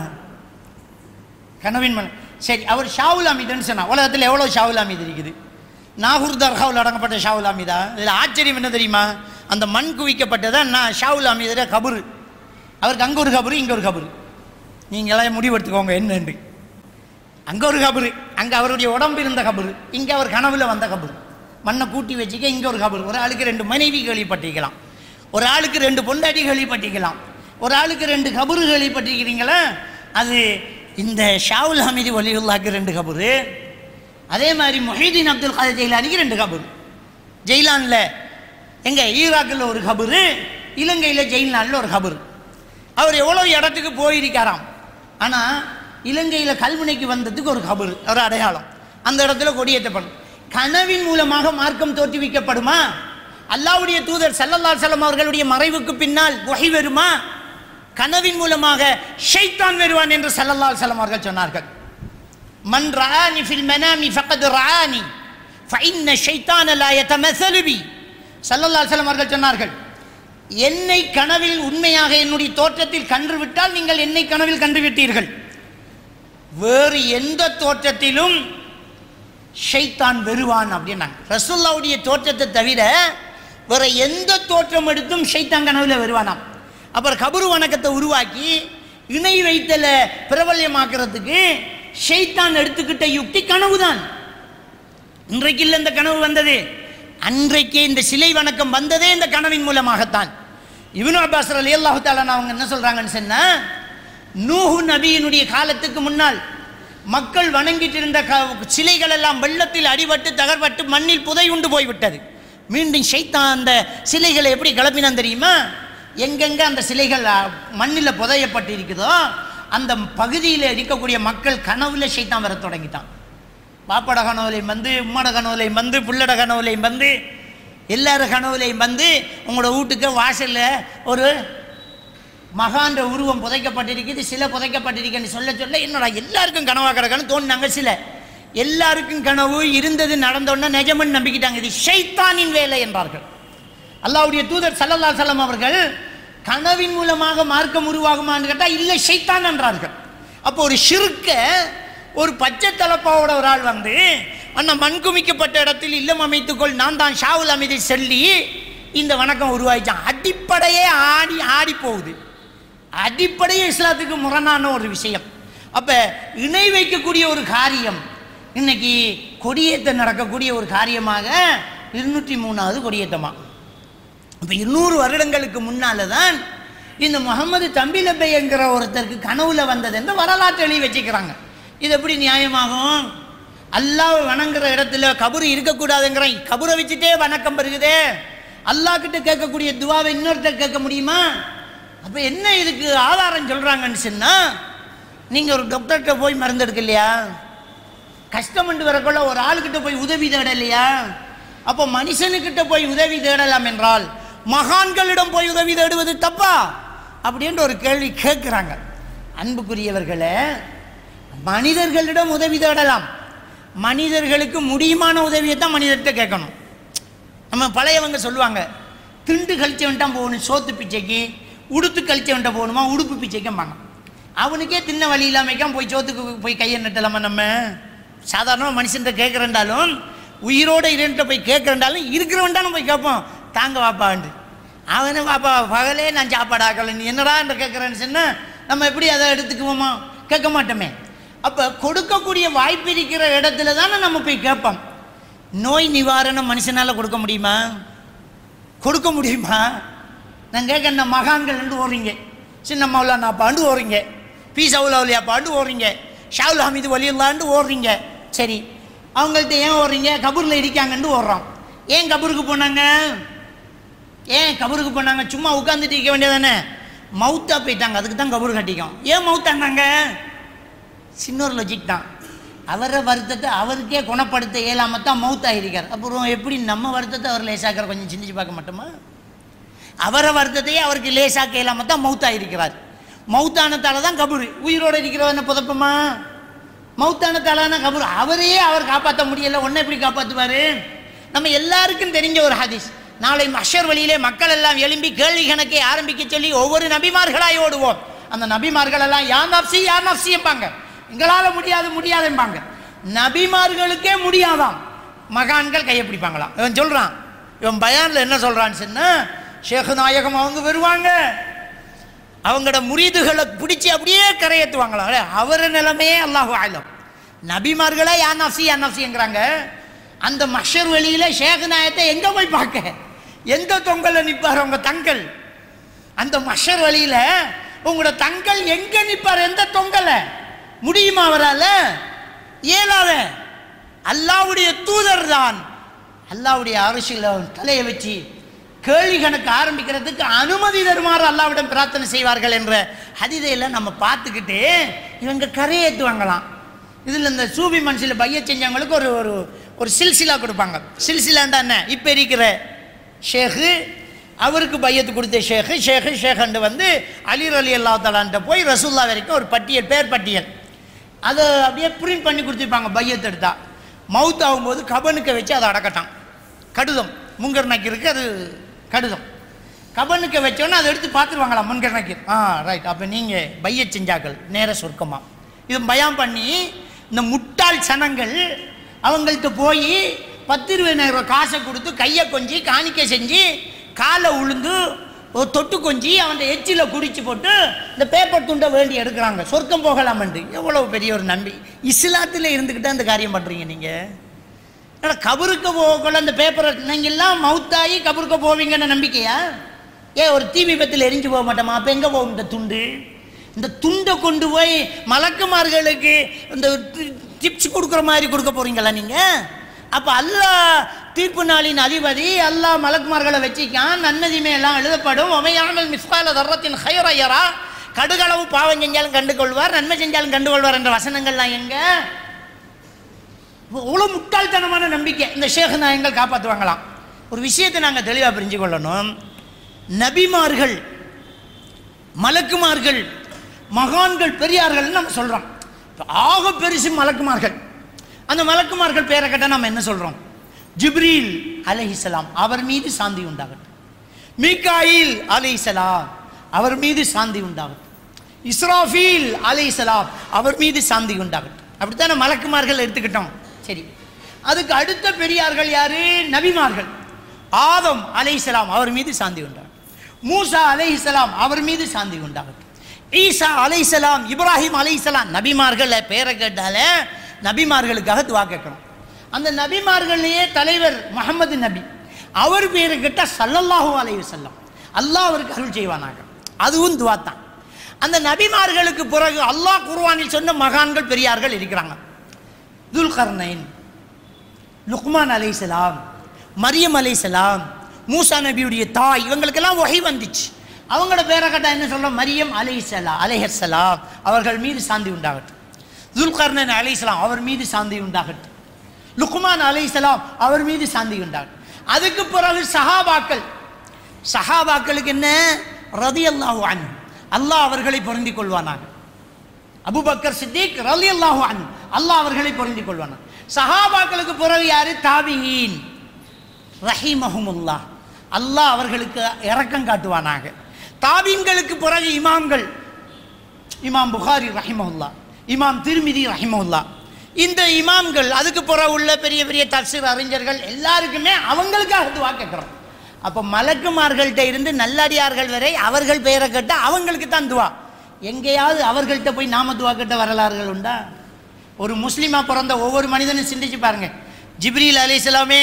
கனவின் மூலம். சரி, அவர் ஷாவுல் அமீதுன்னு சொன்னா, உலகத்தில் எவ்வளோ ஷாவுல் அமீது இருக்குது? நாகூர் தர்காவில் அடங்கப்பட்ட ஷாவுல் அமீதா? இதில் ஆச்சரியம் என்ன தெரியுமா? அந்த மண் குவிக்கப்பட்டதான் நான் ஷாவுல் அமீதுடைய கபரு. அவருக்கு அங்கே ஒரு கபரு, இங்கே ஒரு கபரு. நீங்களாம் முடிவெடுத்துக்கோங்க என்னென்று. அங்கே ஒரு கபரு, அங்கே அவருடைய உடம்பு இருந்த கபரு, இங்கே அவர் கனவுல வந்த கபரு. மண்ணை கூட்டி வச்சுக்க இங்கே ஒரு கபரு. ஒரு ஆளுக்கு ரெண்டு மனைவி கேள்விப்பட்டிருக்கலாம், ஒரு ஆளுக்கு ரெண்டு பொண்டாட்டி கேள்விப்பட்டிருக்கலாம், ஒரு ஆளுக்கு ரெண்டு கபரு கேள்விப்பட்டிருக்கிறீங்களா? அது இந்த ஷாவுல் ஹமீது வலியுல்லாக்கு ரெண்டு கபரு. அதே மாதிரி முஹீதீன் அப்துல் காதர் ஜெயிலானிக்கு ரெண்டு கபரு. ஜெயிலானில் எங்கே ஈராக்கில் ஒரு கபரு, இலங்கையில் ஜெயிலானில் ஒரு கபரு. அவர் எவ்வளோ இடத்துக்கு போயிருக்காராம். ஆனால் இலங்கையில் கல்முனைக்கு வந்ததுக்கு ஒரு கபரு, ஒரு அடையாளம். அந்த இடத்துல கொடியேற்றப்படும். கனவின் மூலமாக மார்க்கம் தோற்றுவிக்கப்படுமா? அல்லாஹ்வுடைய தூதர் ஸல்லல்லாஹு அலைஹி வஸல்லம் அவர்களுடைய மறைவுக்கு பின்னால் வஹி வருமா? கனவின் மூலமாக ஷைத்தான் வருவான் என்று ஸல்லல்லாஹு அலைஹி வஸல்லம் அவர்கள் சொன்னார்கள். மன் ரஆனி ஃபில் மனாமி ஃபகத் ரஆனி ஃபஇன்ன ஷைத்தான லா யதமஸலு பி. ஸல்லல்லாஹு அலைஹி வஸல்லம் அவர்கள் சொன்னார்கள், என்னை கனவில் உண்மையாக என்னுடைய தோற்றத்தில் கண்டுவிட்டால் நீங்கள் என்னை கனவில் கண்டுவிட்டீர்கள். வேறு எந்த தோற்றத்திலும் ஷைத்தான் வருவான் அப்படின்னாங்க. ரசூலுல்லாஹ்வுடைய தோற்றத்தை தவிர வேற எந்த தோற்றம் எடுத்தும் ஷைத்தான் கனவுல வருவானாம். அப்புறம் கபரு வணக்கத்தை உருவாக்கி இணை வைத்தல பிரபல்யமாக்குறதுக்கு ஷைத்தான் எடுத்துக்கிட்ட யுக்தி கனவு தான். இன்றைக்கு இல்லை இந்த கனவு வந்தது, அன்றைக்கே இந்த சிலை வணக்கம் வந்ததே இந்த கனவின் மூலமாகத்தான். இப்னு அப்பாஸ் ரலியல்லாஹு தஆலா அவங்க என்ன சொல்றாங்கன்னு சொன்னா, நூஹ் நபியினுடைய காலத்துக்கு முன்னால் மக்கள் வணங்கிட்டு இருந்த சிலைகள் எல்லாம் வெள்ளத்தில் அடிபட்டு தகர்பட்டு மண்ணில் புதையுண்டு போய்விட்டது. மீண்டும் ஷைத்தான் அந்த சிலைகளை எப்படி கிளப்பினான் தெரியுமா? எங்கெங்க அந்த சிலைகள் மண்ணில் புதையப்பட்டு இருக்குதோ அந்த பகுதியில் இருக்கக்கூடிய மக்கள் கனவுல ஷைத்தான் வர தொடங்கிட்டான். பாப்பட கனவுலையும் வந்து, உம்மட கனவுலையும் வந்து, புள்ளட கனவுலையும் வந்து, எல்லாரும் கனவுலையும் வந்து உங்களோட வீட்டுக்கு வாசலில் ஒரு மகான்ற உருவம் புதைக்கப்பட்டிருக்குது, சிலை புதைக்கப்பட்டிருக்குன்னு சொல்ல சொல்ல என்னோட எல்லாருக்கும் கனவாக கிடக்குன்னு தோணுனாங்க. சில எல்லாருக்கும் கனவு இருந்தது நடந்தோன்னா நிஜமன்னு நம்பிக்கிட்டாங்க. இது ஷைத்தானின் வேலை என்றார்கள். அல்லாஹ்வுடைய தூதர் ஸல்லல்லாஹு அலைஹி வஸல்லம் அவர்கள் கனவின் மூலமாக மார்க்கம் உருவாகுமான்னு கேட்டால் இல்லை, ஷைத்தான் என்றார்கள். அப்போ ஒரு ஷிர்க்க ஒரு பச்சை தலப்பாவோட ஒரு ஆள் வந்து அந்த மண் குமிக்கப்பட்ட இடத்தில் இல்லம் அமைத்துக்கொள், நான் தான் ஷாவுல் அமீதை சொல்லி இந்த வணக்கம் உருவாயிச்சான். அடிப்படையே ஆடி ஆடி போகுது. அடிப்படையே இஸ்லாத்துக்கு முரணான ஒரு விஷயம். அப்போ இணை வைக்கக்கூடிய ஒரு காரியம் இன்னைக்கு கொடியேற்ற நடக்கக்கூடிய ஒரு காரியமாக இருநூற்றி மூணாவது கொடியேற்றமா. இப்போ இருநூறு வருடங்களுக்கு முன்னால தான் இந்த முகமது தம்பிலப்பை என்கிற ஒருத்தருக்கு கனவுல வந்தது என்று வரலாற்று எழுதி வச்சுக்கிறாங்க. இது எப்படி நியாயமாகும்? அல்லாஹ் வணங்குற இடத்துல கபரு இருக்கக்கூடாதுங்கிற கபரை வச்சுட்டே வணக்கம் பெறுகுதே. அல்லாஹ் கிட்ட கேட்கக்கூடிய துவாவை இன்னொருத்தர் கேட்க முடியுமா? அப்போ என்ன இதுக்கு ஆதாரம் சொல்கிறாங்கன்னு சொன்னால், நீங்கள் ஒரு டாக்டர்கிட்ட போய் மருந்து எடுக்க இல்லையா, கஷ்டமண்டு வரக்குள்ள ஒரு ஆளுக்கிட்ட போய் உதவி தேட இல்லையா? அப்போ மனுஷனுக்கிட்ட போய் உதவி தேடலாம் என்றால் மகான்களிடம் போய் உதவி தேடுவது தப்பா அப்படின்ற ஒரு கேள்வி கேட்குறாங்க. அன்புக்குரியவர்களே, மனிதர்களிடம் உதவி தேடலாம், மனிதர்களுக்கு முடியுமான உதவியை தான் மனிதர்கிட்ட கேட்கணும். நம்ம பழையவங்க சொல்லுவாங்க, திண்டு கழிச்சவன்ட்டான் போகணும் சோத்து பிச்சைக்கு, உடுத்து கழிச்சவன்ட்ட போகணுமா உடுப்பு பிச்சைக்கும்பாங்க. அவனுக்கே தின்ன வழி இல்லாமைக்கான் போய் சோத்துக்கு போய் கையை நட்டலாமா? நம்ம சாதாரணமாக மனுஷன்கிட்ட கேட்குறேன்டாலும், உயிரோடு இருன்ட்ட போய் கேட்குறேன்டாலும் இருக்கிறவன்டாலும் போய் கேட்போம், தாங்க வாப்பாண்டு. அவனு வாப்பா பகலே நான் சாப்பாடு ஆக்கலை, நீ என்னடா என்று கேட்குறேன்னு சொன்னால் நம்ம எப்படி அதை எடுத்துக்குவோமா? கேட்க மாட்டோமே. அப்போ கொடுக்கக்கூடிய வாய்ப்பு இருக்கிற இடத்துல தானே நம்ம போய் கேட்போம். நோய் நிவாரணம் மனுஷனால் கொடுக்க முடியுமா? கொடுக்க முடியுமா? நான் கேட்க மகான்கள் ரெண்டு ஓடுறீங்க, சின்ன மௌலானா பாண்டு ஓடுறீங்க, பி சவுலாவுலியா பாண்டு ஓடுறீங்க, ஷாவுல் ஹமீது வலியுல்லாண்டு ஓடுறீங்க. சரி, அவங்கள்ட்ட ஏன் ஓடுறீங்க? கபூரில் இருக்காங்கன்னு ஓடுறோம். ஏன் கபூருக்கு போனாங்க? ஏன் கபூருக்கு போனாங்க? சும்மா உட்காந்துட்டு இருக்க வேண்டியதானே? மவுத்தா போயிட்டாங்க, அதுக்கு தான் கபூர் கட்டிக்கும். ஏன் மவுத்தானாங்க? சின்னொரு லாஜிக் தான். அவரை வருத்தத்தை அவருக்கே குணப்படுத்த இயலாமல் தான் மவுத்தாயிருக்கார். அப்புறம் எப்படி நம்ம வருத்தத்தை அவர் லேசாக்கிற கொஞ்சம் சிந்திச்சு பார்க்க மாட்டோமா? அவரை வருத்தத்தையே அவருக்கு லேசாக்க இயலாமல் தான் மவுத்தாயிருக்கிறார். மவுத்தானத்தால தான் கபூர். உயிரோடு இருக்கிறவன புதப்பமா? மவுத்தானத்தாலான கபூர். அவரையே அவர் காப்பாற்ற முடியலை, ஒன்றை எப்படி காப்பாற்றுவார்? நம்ம எல்லாருக்கும் தெரிஞ்ச ஒரு ஹதீஸ், நாளை மஹ்ஷர் வழியிலே மக்கள் எல்லாம் எழும்பி கேள்வி கணக்கை ஆரம்பிக்க சொல்லி ஒவ்வொரு நபிமார்களாய் ஓடுவோம். அந்த நபிமார்கள் எல்லாம் யா நப்சி யா நப்சி என்பாங்க, எங்களால் முடியாது முடியாது என்பாங்க. நபிமார்களுக்கே முடியாதாம், மகான்கள் கையை பிடிப்பாங்களாம். இவன் சொல்றான், இவன் பயான்ல என்ன சொல்றான்னு சொன்னா, ஷேக் நாயகம் அவங்க வருவாங்க, அவங்களோட முரீதுகளை பிடிச்சி அப்படியே கரையேற்றுவாங்களா. அவர் நிலைமையே அல்லாஹு ஆலம். நபிமார்களே யா நப்சி யா நப்சிங்கிறாங்க. அந்த மஹ்ஷர் வழியில ஷேக் நாயத்தை எங்க போய் பார்க்க, எந்த தொங்கல நிற்பார் உங்க தங்கள்? அந்த மஹ்ஷர் வழியில உங்களோட தங்கள் எங்க நிற்பார், எந்த தொங்கல முடியுமா அவரால? இயலாத. அல்லாஹ்வுடைய தூதர் தான் அல்லாஹ்வுடைய அரிசியில் தலையை வச்சு கேள்வி கணக்கு ஆரம்பிக்கிறதுக்கு அனுமதி தருமாறு அல்லாஹ்விடம் பிரார்த்தனை செய்வார்கள் என்ற ஹதீஸையெல்லாம் நம்ம பார்த்துக்கிட்டு இவங்க கரையேற்றுவாங்களாம். இதில் இந்த சூபி மனசில் பைய செஞ்சவங்களுக்கு ஒரு ஒரு ஒரு சில்சிலா கொடுப்பாங்க. சில்சிலாண்டா என்ன? இப்போ இருக்கிற ஷேகு அவருக்கு பையத்து கொடுத்த ஷேகு ஷேகு ஷேகண்டு வந்து அலி அலி அல்லா தலான்ட்ட போய் ரசூல்லா வரைக்கும் ஒரு பட்டியல், பேர் பட்டியல், அதை அப்படியே பிரிண்ட் பண்ணி கொடுத்துருப்பாங்க. பையத்து எடுத்தா மவுத் ஆகும்போது கபனுக்க வச்சு அதை அடக்கட்டான். கடிதம் முன்கர் நக்கீருக்கு அது கடிதம். கபனுக்க வச்சோன்னா அதை எடுத்து பார்த்துருவாங்களாம் முன்கர் நக்கீர். ஆ ரைட், அப்போ நீங்கள் பைய செஞ்சாக்கள் நேர சொர்க்கமா. இது பயம் பண்ணி இந்த முட்டாள் சனங்கள் அவங்கள்ட்ட போய் பத்து இருபதாயிரம் ரூபாய் காசை கொடுத்து கையை கொஞ்சி காணிக்கை செஞ்சு காலை உளுந்து ஒரு தொட்டு கொஞ்சி அவன் எச்சில் குடிச்சு போட்டு இந்த பேப்பர் துண்டை வேண்டி எடுக்கிறாங்க, சொர்க்கம் போகலாமண்டு. எவ்வளவு பெரிய ஒரு நம்பி இஸ்லாத்தில் இருந்துக்கிட்டே அந்த காரியம் பண்ணுறீங்க நீங்கள். ஆனால் கபருக்கு போகல அந்த பேப்பரை நீங்கள்லாம் மவுத்தாகி கபருக்கு போவீங்கன்னு நம்பிக்கையா? ஏன் ஒரு தீ விபத்தில் எரிஞ்சு போக மாட்டோமா? அப்போ எங்கே போகும் இந்த துண்டு? இந்த துண்டை கொண்டு போய் மலக்குமார்களுக்கு இந்த டிப்ஸ் கொடுக்குற மாதிரி கொடுக்க போறீங்களா நீங்கள்? அப்போ அல்லாஹ் தீர்ப்பு நாளின் அதிபதி, அல்லாஹ் மலக்குமார்களை வச்சிக்கான், நன்மதிமே எல்லாம் எழுதப்படும். ஒமையாமல் மிஸ்கால தர்ரத்தின் ஹைரயரா, கடுகளவு பாவம் செஞ்சாலும் கண்டு கொள்வார், நன்மை செஞ்சாலும் கண்டு கொள்வார் என்ற வசனங்கள்லாம் எங்க? அவ்வளோ முட்டாள்தனமான நம்பிக்கை. இந்த ஷேக் நாயங்கள் காப்பாற்றுவாங்களாம். ஒரு விஷயத்தை நாங்கள் தெளிவாக புரிஞ்சு கொள்ளணும். நபிமார்கள், மலக்குமார்கள், மகான்கள், பெரியார்கள் நம்ம சொல்கிறோம். ஆக பெருசு மலக்குமார்கள். அந்த மலக்குமார்கள் பேரை கேட்டால் நம்ம என்ன சொல்கிறோம்? ஜிப்ரீல் அலைஹிஸ்ஸலாம் அவர் மீது சாந்தி உண்டாகட்டும், மீகாயில் அலைஹிஸ்ஸலாம் அவர் மீது சாந்தி உண்டாகட்டும், இஸ்ராஃபீல் அலைஹிஸ்ஸலாம் அவர் மீது சாந்தி உண்டாகட்டும். அப்படித்தானே மலக்குமார்கள் எடுத்துக்கிட்டோம். சரி, அதுக்கு அடுத்த பெரியார்கள் யாரு? நபிமார்கள். ஆதம் அலைஹிஸ்ஸலாம் அவர் மீது சாந்தி உண்டாகட்டும், மூசா அலைஹிஸ்ஸலாம் அவர் மீது சாந்தி உண்டாகட்டும், ஈசா அலைஹிஸ்ஸலாம், இப்ராஹிம் அலைஹிஸ்ஸலாம். நபிமார்கள் பேரை கேட்டால நபிமார்களுக்காக துவா கேட்கணும். அந்த நபிமார்களையே தலைவர் முஹம்மது நபி, அவர் பேரை கேட்டால் ஸல்லல்லாஹு அலைஹி வஸல்லம், அல்லாஹ் அவருக்கு அருள் செய்வானாக. அதுவும் துவா தான். அந்த நபிமார்களுக்கு பிறகு அல்லாஹ் குர்ஆனில் சொன்ன மகான்கள் பெரியார்கள் இருக்கிறாங்க. துல்கர்னைன், லுக்மான் அலைஹிஸ்ஸலாம், மரியம் அலைஹிஸ்ஸலாம், மூசா நபியுடைய தாய், இவங்களுக்கெல்லாம் வஹி வந்துச்சு. அவங்களோட பேரை கேட்டால் என்ன சொல்கிறோம்? மரியம் அலைஹிஸ்ஸலாம் அலைஹிஸ்ஸலாம் அவர்கள் மீது சாந்தி உண்டாகட்டும், துல்கர்னைன் அலைஹிஸ்ஸலாம் அவர் மீது சாந்தி உண்டாகட்டும், லுக்மான் அலைஹிஸ்ஸலாம் அவர் மீது சாந்தி உண்டாகட்டும். அதுக்கு பிறகு சஹாபாக்கள். சஹாபாக்களுக்கு என்ன? ரலியல்லாஹு அன்ஹு, அல்லாஹ் அவர்களை பொருந்திக் கொள்வானாக. அபூபக்கர் சித்திக் ரலியல்லாஹு அன்ஹு, அல்லாஹ் அவர்களை பொருந்திக் கொள்வானாக. சஹாபாக்களுக்கு பிறகு யாரு? தாபிஈன் ரஹிமஹுமுல்லாஹ், அல்லாஹ் அவர்களுக்கு இரக்கம் காட்டுவானாக. தாபீன்களுக்கு பிறகு இமாம்கள், இமாம் புகாரி ரஹிமஹுல்லாஹ், இமாம் திர்மிதி ரஹிமஹுல்லாஹ். இந்த இமாம்கள், அதுக்கு பிறகு உள்ள பெரிய பெரிய தஃசீர் அறிஞர்கள் எல்லாருக்குமே அவங்களுக்காக துவா கேட்குறோம். அப்போ மலக்குமார்கள்ட்ட இருந்து நல்லடியார்கள் வரை அவர்கள் பெயரை கேட்டால் அவங்களுக்கு தான் துவா. எங்கேயாவது அவர்கள்ட்ட போய் நாம துவா கேட்ட வரலாறுகள் உண்டா? ஒரு முஸ்லீமா பிறந்த ஒவ்வொரு மனிதனும் சிந்திச்சு பாருங்க. ஜிப்ரீல் அலைஹிஸ்ஸலாமே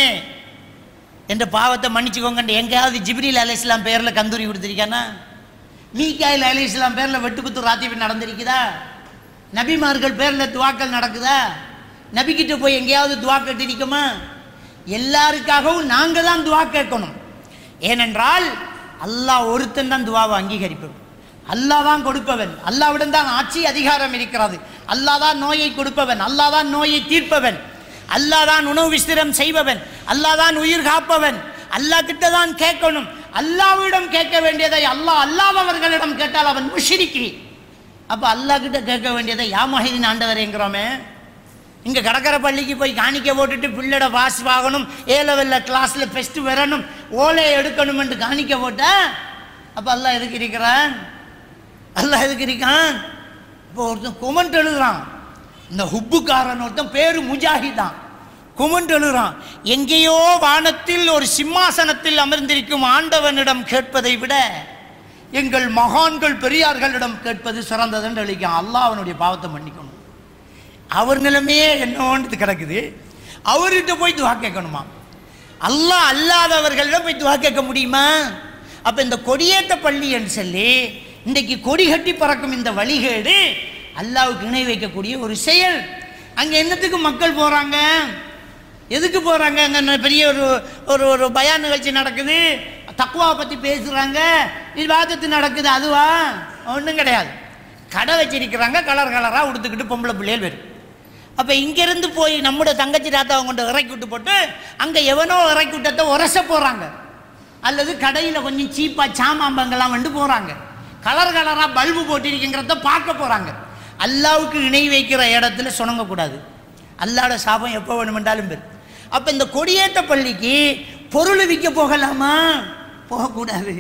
என்ற பாவத்தை மன்னிச்சுக்கோங்க, எங்கேயாவது ஜிப்ரீல் அலைஹிஸ்ஸலாம் பேரில் கந்தூரி கொடுத்துருக்கானா? மீகாயில் அலைஹிஸ்ஸலாம் பேரில் வெட்டுக்குத்து ராத்திபி நடந்திருக்குதா? நபிமார்கள் பேரில் துவாக்கள் நடக்குதா? நபிக்கிட்ட போய் எங்கேயாவது துவா கேட்டிருக்கோமா? எல்லாருக்காகவும் நாங்கள் தான் துவா கேட்கணும். ஏனென்றால் அல்லாஹ் ஒருத்தன் தான் துவாவை அங்கீகரிப்பவன், அல்லாஹ் தான் கொடுப்பவன், அல்லாஹ்விடம் தான் ஆட்சி அதிகாரம் இருக்கிறது, அல்லாஹ் தான் நோயை கொடுப்பவன், அல்லாஹ் தான் நோயை தீர்ப்பவன், அல்லாஹ் தான் உணவு விஸ்திரம் செய்பவன், அல்லாஹ் தான் உயிர் காப்பவன். அல்லாஹ் கிட்ட தான் கேட்கணும். அல்லாஹ்விடம் கேட்க வேண்டியதை அல்லாஹ் அல்லாதவர்களிடம் கேட்டால் அவன் முஷ்ரிக்கி. அப்போ அல்லாஹ் கிட்ட கேட்க வேண்டியதை யா மஹீதின் ஆண்டவரேங்கிறோமே. இங்கே கடற்கரை பள்ளிக்கு போய் காணிக்க போட்டுட்டு பிள்ளோட பாஸ் வாங்கணும், ஏ லெவலில் கிளாஸில் ஃபெஸ்ட்டு வரணும், ஓலையை எடுக்கணுமென்று காணிக்க போட்டா அப்போ அல்லாஹ் எதுக்கு இருக்கிறான்? அல்லாஹ் எதுக்கு இருக்கான்? இப்போ ஒருத்தன் கொமெண்ட் எழுதுறான், இந்த ஹுப்புக்காரன் ஒருத்தன் பேரு முஜாஹிதான், கொமெண்ட் எழுதுறான், எங்கேயோ வானத்தில் ஒரு சிம்மாசனத்தில் அமர்ந்திருக்கும் ஆண்டவனிடம் கேட்பதை விட எங்கள் மகான்கள் பெரியார்களிடம் கேட்பது சிறந்ததுன்னு எழுதிக்கான். அல்லாஹ் அவனுடைய பாவத்தை மன்னிக்கணும். அவர் நிலைமையே என்னோன்னு கிடக்குது, அவர்கிட்ட போய் துவா கேட்கணுமா? அல்லாஹ் அல்லாதவர்களிடம் போய் துவா கேட்க முடியுமா? அப்போ இந்த கொடியேற்ற பள்ளி என்று சொல்லி இன்றைக்கு கொடி கட்டி பறக்கும் இந்த வழிகேடு அல்லாஹ்வுக்கு இணை வைக்கக்கூடிய ஒரு செயல். அங்கே என்னத்துக்கு மக்கள் போகிறாங்க? எதுக்கு போகிறாங்க? அங்கே பெரிய ஒரு ஒரு ஒரு பயான் நிகழ்ச்சி நடக்குது, தக்வாவை பற்றி பேசுகிறாங்க, விவாதத்து நடக்குது, அதுவா? ஒன்றும் கிடையாது. கடை வச்சிருக்கிறாங்க, கலர் கலராக உடுத்துக்கிட்டு பொம்பளை பிள்ளைகள் வரும். அப்போ இங்கேருந்து போய் நம்முடைய தங்கச்சி தாத்தாவை கொண்டு இறக்கி விட்டு போட்டு அங்கே எவனோ இறக்கி விட்டத்தை உரச போகிறாங்க, அல்லது கடையில் கொஞ்சம் சீப்பாக சாமாம்பங்கள்லாம் வந்து போகிறாங்க, கலர் கலராக பல்பு போட்டிருக்குங்கிறத பார்க்க போகிறாங்க. அல்லாவுக்கு இணை வைக்கிற இடத்துல சுணங்கக்கூடாது. அல்லாவோட சாபம் எப்போ வேணுமென்றாலும் பேர். அப்போ இந்த கொடியேற்ற பள்ளிக்கு பொருள் விற்க போகலாமா? போகக்கூடாது.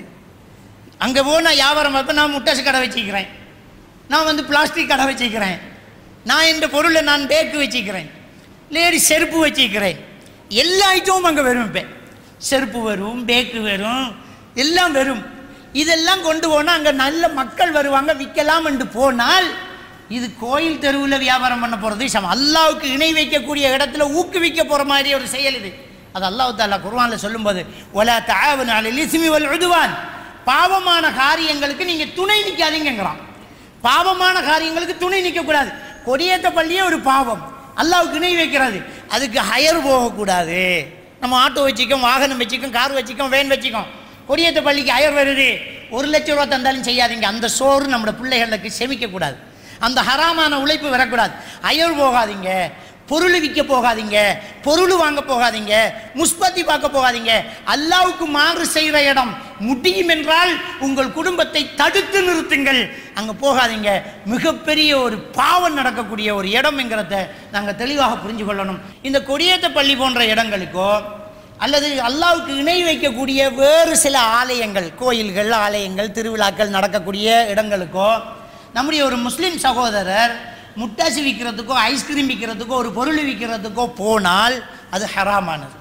அங்கே போனால் வியாபாரம் பார்ப்ப, நான் முட்டாசு கடை வச்சுக்கிறேன், நான் வந்து பிளாஸ்டிக் கடை வச்சுக்கிறேன், நான் இந்த பொருளை நான் பேக்கு வச்சுக்கிறேன், லேடி செருப்பு வச்சுக்கிறேன், எல்லா ஐட்டமும் அங்கே வரும். இப்போ செருப்பு வரும், பேக்கு வரும், எல்லாம் வரும். இதெல்லாம் கொண்டு போனால் அங்கே நல்ல மக்கள் வருவாங்க, விற்கலாம் என்று போனால் இது கோயில் தெருவில் வியாபாரம் பண்ண போகிறது சமம். அல்லாவுக்கு இணை வைக்கக்கூடிய இடத்துல ஊக்குவிக்க போகிற மாதிரி ஒரு செயல் இது. அது அல்லாஹ் தஆலா குர்ஆனில் சொல்லும்போது வலா தஆவனு அலல் இஸ்மி வல் உதுவான், பாவமான காரியங்களுக்கு நீங்கள் துணை நிற்காதீங்கிறான். பாவமான காரியங்களுக்கு துணை நிற்கக்கூடாது. கொடியேற்ற பள்ளியே ஒரு பாவம், அல்லாவுக்கு இணை வைக்கிறது. அதுக்கு ஹயர் போகக்கூடாது. நம்ம ஆட்டோ வச்சுக்கோம், வாகனம் வச்சுக்கோம், கார் வச்சுக்கோம், வேன் வச்சுக்கோம். கொடியேற்ற பள்ளிக்கு ஹயர் வருது, ஒரு லட்சம் ரூபா தந்தாலும் செய்யாதீங்க. அந்த சோறு நம்மளோட பிள்ளைகளுக்கு செமிக்கக்கூடாது, அந்த ஹராமான உழைப்பு வரக்கூடாது. அயல் போகாதீங்க, பொருள் விற்க போகாதீங்க, பொருள் வாங்க போகாதீங்க, முஸ்பத்தி பார்க்க போகாதீங்க. அல்லாவுக்கு மாறு செய்கிற இடம் முடியும் என்றால் உங்கள் குடும்பத்தை தடுத்து நிறுத்துங்கள், அங்கே போகாதீங்க. மிகப்பெரிய ஒரு பாவம் நடக்கக்கூடிய ஒரு இடம்ங்கிறத நாங்கள் தெளிவாக புரிஞ்சு கொள்ளணும். இந்த கொடியேற்ற பள்ளி போன்ற இடங்களுக்கோ அல்லது அல்லாவுக்கு இணை வைக்கக்கூடிய வேறு சில ஆலயங்கள், கோயில்கள், ஆலயங்கள், திருவிழாக்கள் நடக்கக்கூடிய இடங்களுக்கோ நம்முடைய ஒரு முஸ்லீம் சகோதரர் முட்டாசி விற்கிறதுக்கோ ஐஸ்கிரீம் விற்கிறதுக்கோ ஒரு பொருள் விற்கிறதுக்கோ போனால் அது ஹராமானது.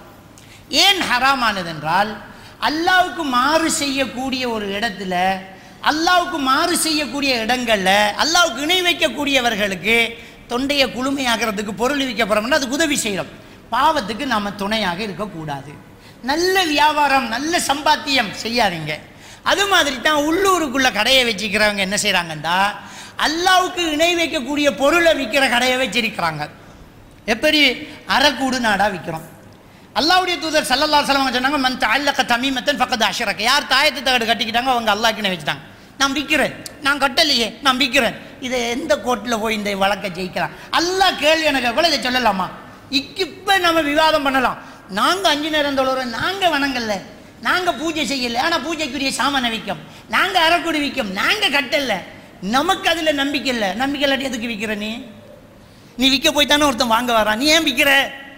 ஏன் ஹராமானது என்றால் அல்லாவுக்கு மாறு செய்யக்கூடிய ஒரு இடத்துல, அல்லாவுக்கு மாறு செய்யக்கூடிய இடங்களில் அல்லாவுக்கு இணை வைக்கக்கூடியவர்களுக்கு தொண்டையை குளுமையாகிறதுக்கு பொருள் விற்க போகிறோம்னா அதுக்கு உதவி செய்கிறோம். பாவத்துக்கு நாம் துணையாக இருக்கக்கூடாது. நல்ல வியாபாரம், நல்ல சம்பாத்தியம் செய்யாதீங்க. அது மாதிரி தான் உள்ளூருக்குள்ள கடையை வச்சுக்கிறவங்க என்ன செய்கிறாங்கன்னா அல்லாவுக்கு இணை வைக்கக்கூடிய பொருளை விற்கிற கடையை வச்சிருக்கிறாங்க. எப்படி? அறக்கூடு நாடாக விற்கிறோம். அல்லாவுடைய தூதர் ஸல்லல்லாஹு அலைஹி வஸல்லம் சொன்னாங்க, மன் தஅல்லக தமீமத்தன் ஃபக்கத் அஷ்ரக. யார் தாயத்து தகடு கட்டிக்கிட்டாங்க அவங்க அல்லாஹ்க்கு இணை வச்சுட்டாங்க. நான் விற்கிறேன், நான் கட்டலையே, நான் விற்கிறேன். இதை எந்த கோர்ட்டில் போய் இந்த வழக்கை ஜெயிக்கலாம்? அல்லாஹ் கேள்வி எனக்கு எவ்வளோ, இதை சொல்லலாமா? இப்போ நம்ம விவாதம் பண்ணலாம். நாங்கள் அஞ்சு நேரம் தொழுகிறோம், நாங்கள் வணங்கல்ல, நாங்கள் பூஜை செய்யலை, ஆனால் பூஜைக்குரிய சாமானை விற்கும், நாங்கள் அறக்கூடு விற்கும், நாங்கள் கட்டலை, நமக்கு அதில் நம்பிக்கை இல்லை. நம்பிக்கை இல்லாட்டி எதுக்கு விற்கிற? நீ நீ விற்க போய் தானே ஒருத்தன் வாங்க வரான், நீ ஏன் விற்கிற?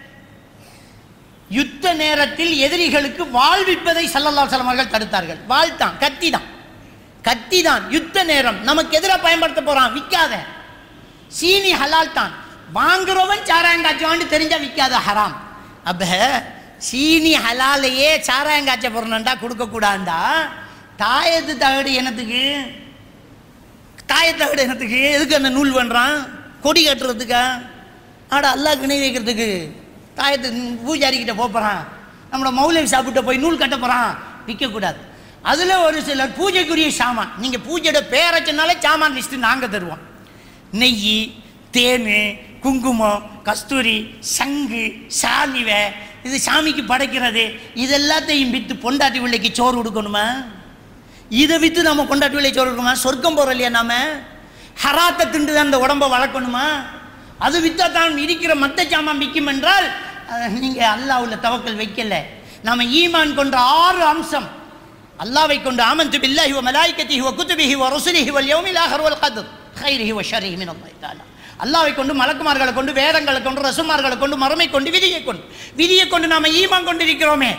யுத்த நேரத்தில் எதிரிகளுக்கு வாழ்விப்பதை ஸல்லல்லாஹு அலைஹி வஸல்லம் அவர்கள் தடுத்தார்கள். வாழ்த்தான், கத்தி தான், கத்தி தான். யுத்த நேரம் நமக்கு எதிராக பயன்படுத்த போறான், விற்காத. சீனி ஹலால் தான், வாங்குறவன் சாராயங்காய்ச்சான்னு தெரிஞ்சா விற்காத, ஹராம். அப்ப சீனி ஹலாலையே சாராயங்காய்ச்ச போறணுண்டா கொடுக்க கூடாண்டா. தாயத்து தகடு என்னத்துக்கு? தாயத்து தகடு என்னத்துக்கு? எதுக்கு அந்த நூல் பண்றான்? கொடி கட்டுறதுக்கா? ஆடா அல்லாஹ்க்கு இணை வைக்கிறதுக்கு தாயத்து பூஜாரிக்கிட்ட போகிறான், நம்மளோட மௌலவி சாப்பிட்ட போய் நூல் கட்ட போகிறான், விற்கக்கூடாது. அதில் ஒரு சிலர் பூஜைக்குரிய சாமான், நீங்கள் பூஜையோட பேரை சொன்னாலே சாமான் லிஸ்ட்டு நாங்கள் தருவோம். நெய், தேன், குங்குமம், கஸ்தூரி, சங்கு, சாலிவை, இது சாமிக்கு படைக்கிறது. இது எல்லாத்தையும் விற்று பொண்டாட்டி பிள்ளைக்கு சோறு கொடுக்கணுமா? இதை விற்று நம்ம பொண்டாட்டி பிள்ளை சோறு கொடுக்கணுமா? சொர்க்கம் போகிற இல்லையா? நாம ஹராத்தை திண்டு தான் அந்த உடம்பை வளர்க்கணுமா? அது விற்றா தான் இருக்கிற மற்ற சாமான் விற்கும் என்றால் நீங்கள் அல்லாஹ்வுல தவக்கல் வைக்கல. நாம் ஈமான் கொண்ட ஆறு அம்சம், அல்லாஹ்வை கொண்டு ஆமன்து பில்லாஹி வ மலாயிகத்திஹி வ குதுபிஹி வ ருசுலிஹி வல் யௌமில் ஆஹிர் வல் கத்ர் கைரிஹி வ ஷர்ரிஹி மினல்லாஹி தஆலா. அல்லாஹ்வை கொண்டு, மலக்குமார்களை கொண்டு, வேதங்களை கொண்டு, ரசூல்மார்களை கொண்டு, மறுமை கொண்டு, விதியை கொண்டு. விதியை கொண்டு நாம ஈமான் கொண்டிருக்கிறோமே,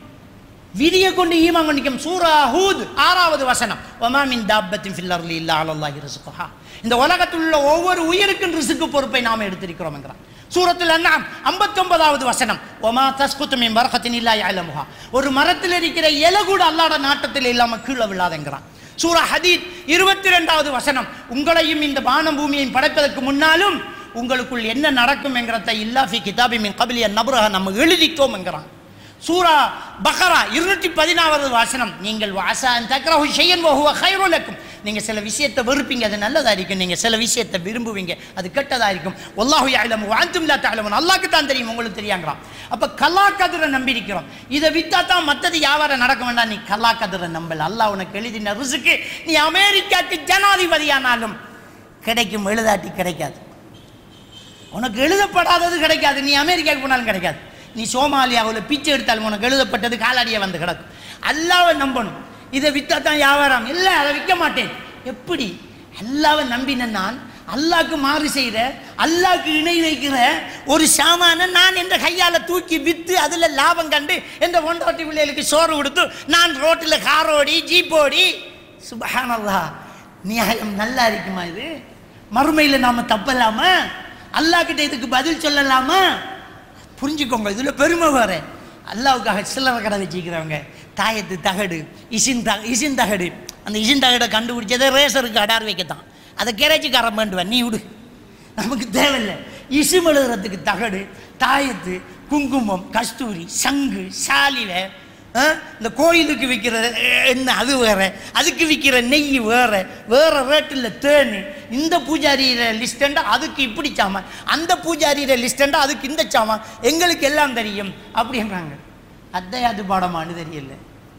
விதியை கொண்டு ஈமான் கொண்டிருக்கிறோம். சூரா ஹூத் ஆறாவது வசனம், வமா மின் தாப்பத்தின் ஃபில் அர்லி இல்லா அலல்லாஹி ரிஸ்குஹா. இந்த உலகத்தில் உள்ள ஒவ்வொரு உயிருக்கும் ரிஸ்க்கு பொறுப்பை நாம் எடுத்திருக்கிறோம் என்கிறான். சூரத்துல் அன்ஆம் ஐம்பத்தி ஒன்பதாவது வசனம், வமா தஸ்குது மின் பர்கத்தின் இல்லா யஅலமுஹா. ஒரு மரத்தில் இருக்கிற இலை கூட அல்லாஹ்வுடைய நாட்டத்தில் இல்லாம கீழே விழாதேங்கிறான். சூரா ஹதீத் இருபத்தி ரெண்டாவது வசனம், உங்களையும் இந்த வானம் பூமியையும் படைப்பதற்கு முன்னாலும் உங்களுக்குள் என்ன நடக்கும் என்கிறத இல்லா ஃபி கிதாபி மின் கப்லி அன் நப்ரஹா நம்ம எழுதிட்டோம் என்கிறான். சூரா பக்ரா இருநூற்றி பதினாறாவது வசனம், நீங்கள் வாசா அன் தக்ரஹு ஷையன் வ ஹுவ கைருல் லக்கும். நீங்க சில விஷயத்தை வெறுப்பீங்க, அது நல்லதா இருக்கும். நீங்க சில விஷயத்தை விரும்புவீங்க, அது கெட்டதா இருக்கும். வல்லாஹு யஅலமு வ அன்தும் லா தஅலமுன். அல்லாஹ்க்கு தான் தெரியும், உங்களுக்கு தெரியாங்கறான். அப்ப கலா கதிரை நம்பி இருக்கிறோம். இதை வித்தா தான் மற்றது வியாபாரம் நடக்க வேண்டாம். நீ கலா கதிரை நம்பல. அல்லாஹ் உனக்கு எழுதின ரிஸ்க்கு நீ அமெரிக்காக்கு ஜனாதிபதியானாலும் கிடைக்கும், எழுதாட்டி கிடைக்காது. உனக்கு எழுதப்படாதது கிடைக்காது. நீ அமெரிக்காவுக்கு போனாலும் கிடைக்காது. நீ சோமாலியாவில் பிச்சை எடுத்தாலும் உனக்கு எழுதப்பட்டது காலாடியை வந்து கிடக்கும். அல்லாஹ்வை நம்பணும். இதை வித்தா தான் வியாபாரம் இல்லை, அதை விற்க மாட்டேன். எப்படி? அல்லாஹ்வை நம்பின நான் அல்லாஹ்க்கு மாறு செய்கிற, அல்லாஹ்க்கு இணை வைக்கிற ஒரு சாமான நான் என்ற கையால் தூக்கி விற்று அதில் லாபம் கண்டு என்ற ஒன்றாட்டி பிள்ளைகளுக்கு சோறு கொடுத்து நான் ரோட்டில் காரோடி ஜீப்போடி. சுப்ஹானல்லாஹ், நியாயம் நல்லா இருக்குமா இது? மறுமையில் நாம் தப்பலாமா? அல்லாஹ்கிட்ட இதுக்கு பதில் சொல்லலாமா? புரிஞ்சுக்கோங்க, இதில் பெருமை வேற. அல்லாவுக்காக சில்லறை கடை வச்சுக்கிறவங்க தாயத்து தகடு, இசின் த இசின் தகடு, அந்த இசின் தகடை கண்டுபிடிச்சதை ரேசருக்கு அடார் வைக்கத்தான். அதை கேரேஜிக்காரன் வேண்டுவேன், நீ விடு, நமக்கு தேவையில்லை. இசிம் எழுதுறதுக்கு தகடு, தாயத்து, குங்குமம், கஸ்தூரி, சங்கு, சாலிவை, இந்த கோயிலுக்கு விற்கிற எண்ணெய் அது வேற, அதுக்கு விற்கிற நெய் வேற, வேற ரேட்டில் தேனு. இந்த பூஜாரியில லிஸ்டண்டா அதுக்கு இப்படி சாமான், அந்த பூஜாரியில லிஸ்டண்டா அதுக்கு இந்த சாமான், எங்களுக்கு எல்லாம் தெரியும் அப்படின்றாங்க. அத்தையாது பாடமானு தெரியல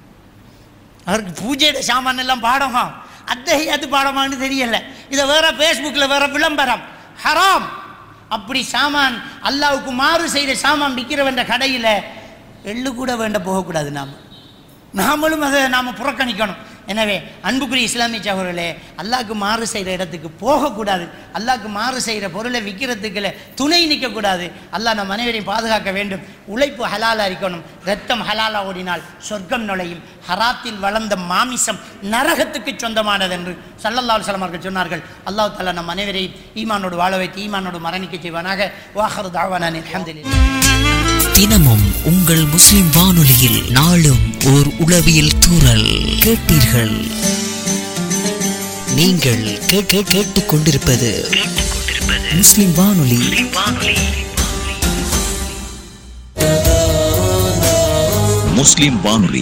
அவருக்கு. பூஜையோட சாமான் எல்லாம் பாடமா, அத்தையாது பாடமானு தெரியல. இதை வேற ஃபேஸ்புக்கில் வேற விளம்பரம், ஹராம். அப்படி சாமான் அல்லாவுக்கு மாறு செய்த சாமான் விற்கிறவன்ற கடையில் எள்ளு கூட வேண்ட போகக்கூடாது. நாம் நாமளும் அதை நாம் புறக்கணிக்கணும். எனவே அன்புக்குரிய இஸ்லாமிய சகோதரர்களே, அல்லாஹ்க்கு மாறு செய்கிற இடத்துக்கு போகக்கூடாது. அல்லாஹ்க்கு மாறு செய்கிற பொருளை விற்கிறதுக்குள்ள துணை நிற்கக்கூடாது. அல்லாஹ் நம் அனைவரையும் பாதுகாக்க வேண்டும். உழைப்பு ஹலாலாக இருக்கணும். ரத்தம் ஹலாலா ஓடினால் சொர்க்கம் நுழையும். ஹராத்தில் வளர்ந்த மாமிசம் நரகத்துக்கு சொந்தமானது என்று ஸல்லல்லாஹு அலைஹி வஸல்லம் அவர்கள் சொன்னார்கள். அல்லாஹ் தஆலா நம் அனைவரையும் ஈமானோடு வாழ வைத்து ஈமானோடு மரணிக்க செய்வானாக. வாஹிரு தஅவானா அல்ஹம்துலில்லாஹ். தினமும் உங்கள் முஸ்லிம் வானொலியில் நாளும் ஓர் உளவியல் தூறல் கேட்டீர்கள். நீங்கள் கேட்டுக் கொண்டிருப்பது முஸ்லிம் வானொலி. முஸ்லிம் வானொலி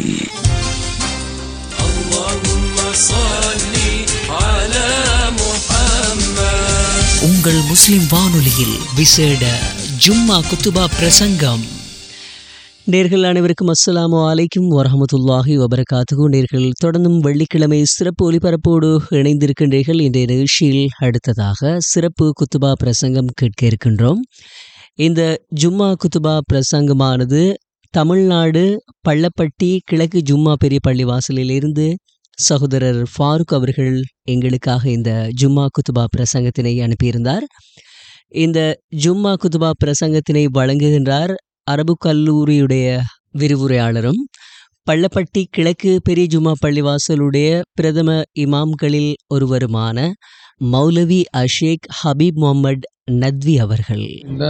உங்கள் முஸ்லிம் வானொலியில் விசேட ஜும்மா குத்துபா பிரசங்கம். நேர்கள் அனைவருக்கும் அஸ்ஸலாமு அலைக்கும் வரஹமத்துல்லாஹி வபரகாத்துஹு. நேர்கள் தொடர்ந்தும் வெள்ளிக்கிழமை சிறப்பு ஒலிபரப்போடு இணைந்திருக்கின்றீர்கள். இன்றைய நிகழ்ச்சியில் அடுத்ததாக சிறப்பு குத்துபா பிரசங்கம் கேட்க இருக்கின்றோம். இந்த ஜும்மா குத்துபா பிரசங்கமானது தமிழ்நாடு பள்ளப்பட்டி கிழக்கு ஜும்மா பெரிய பள்ளி வாசலிலிருந்து சகோதரர் ஃபாரூக் அவர்கள் எங்களுக்காக இந்த ஜும்மா குத்துபா பிரசங்கத்தினை அனுப்பியிருந்தார். இந்த ஜும்மா குத்துபா பிரசங்கத்தினை வழங்குகின்றார் அரபு கல்லூரியுடைய விரிவுரையாளரும் பள்ளப்பட்டி கிழக்கு பெரிய ஜும்மா பள்ளிவாசலுடைய பிரதம இமாம்களில் ஒருவருமான மௌலவி அஷேக் ஹபீப் முகமது நத்வி அவர்கள்.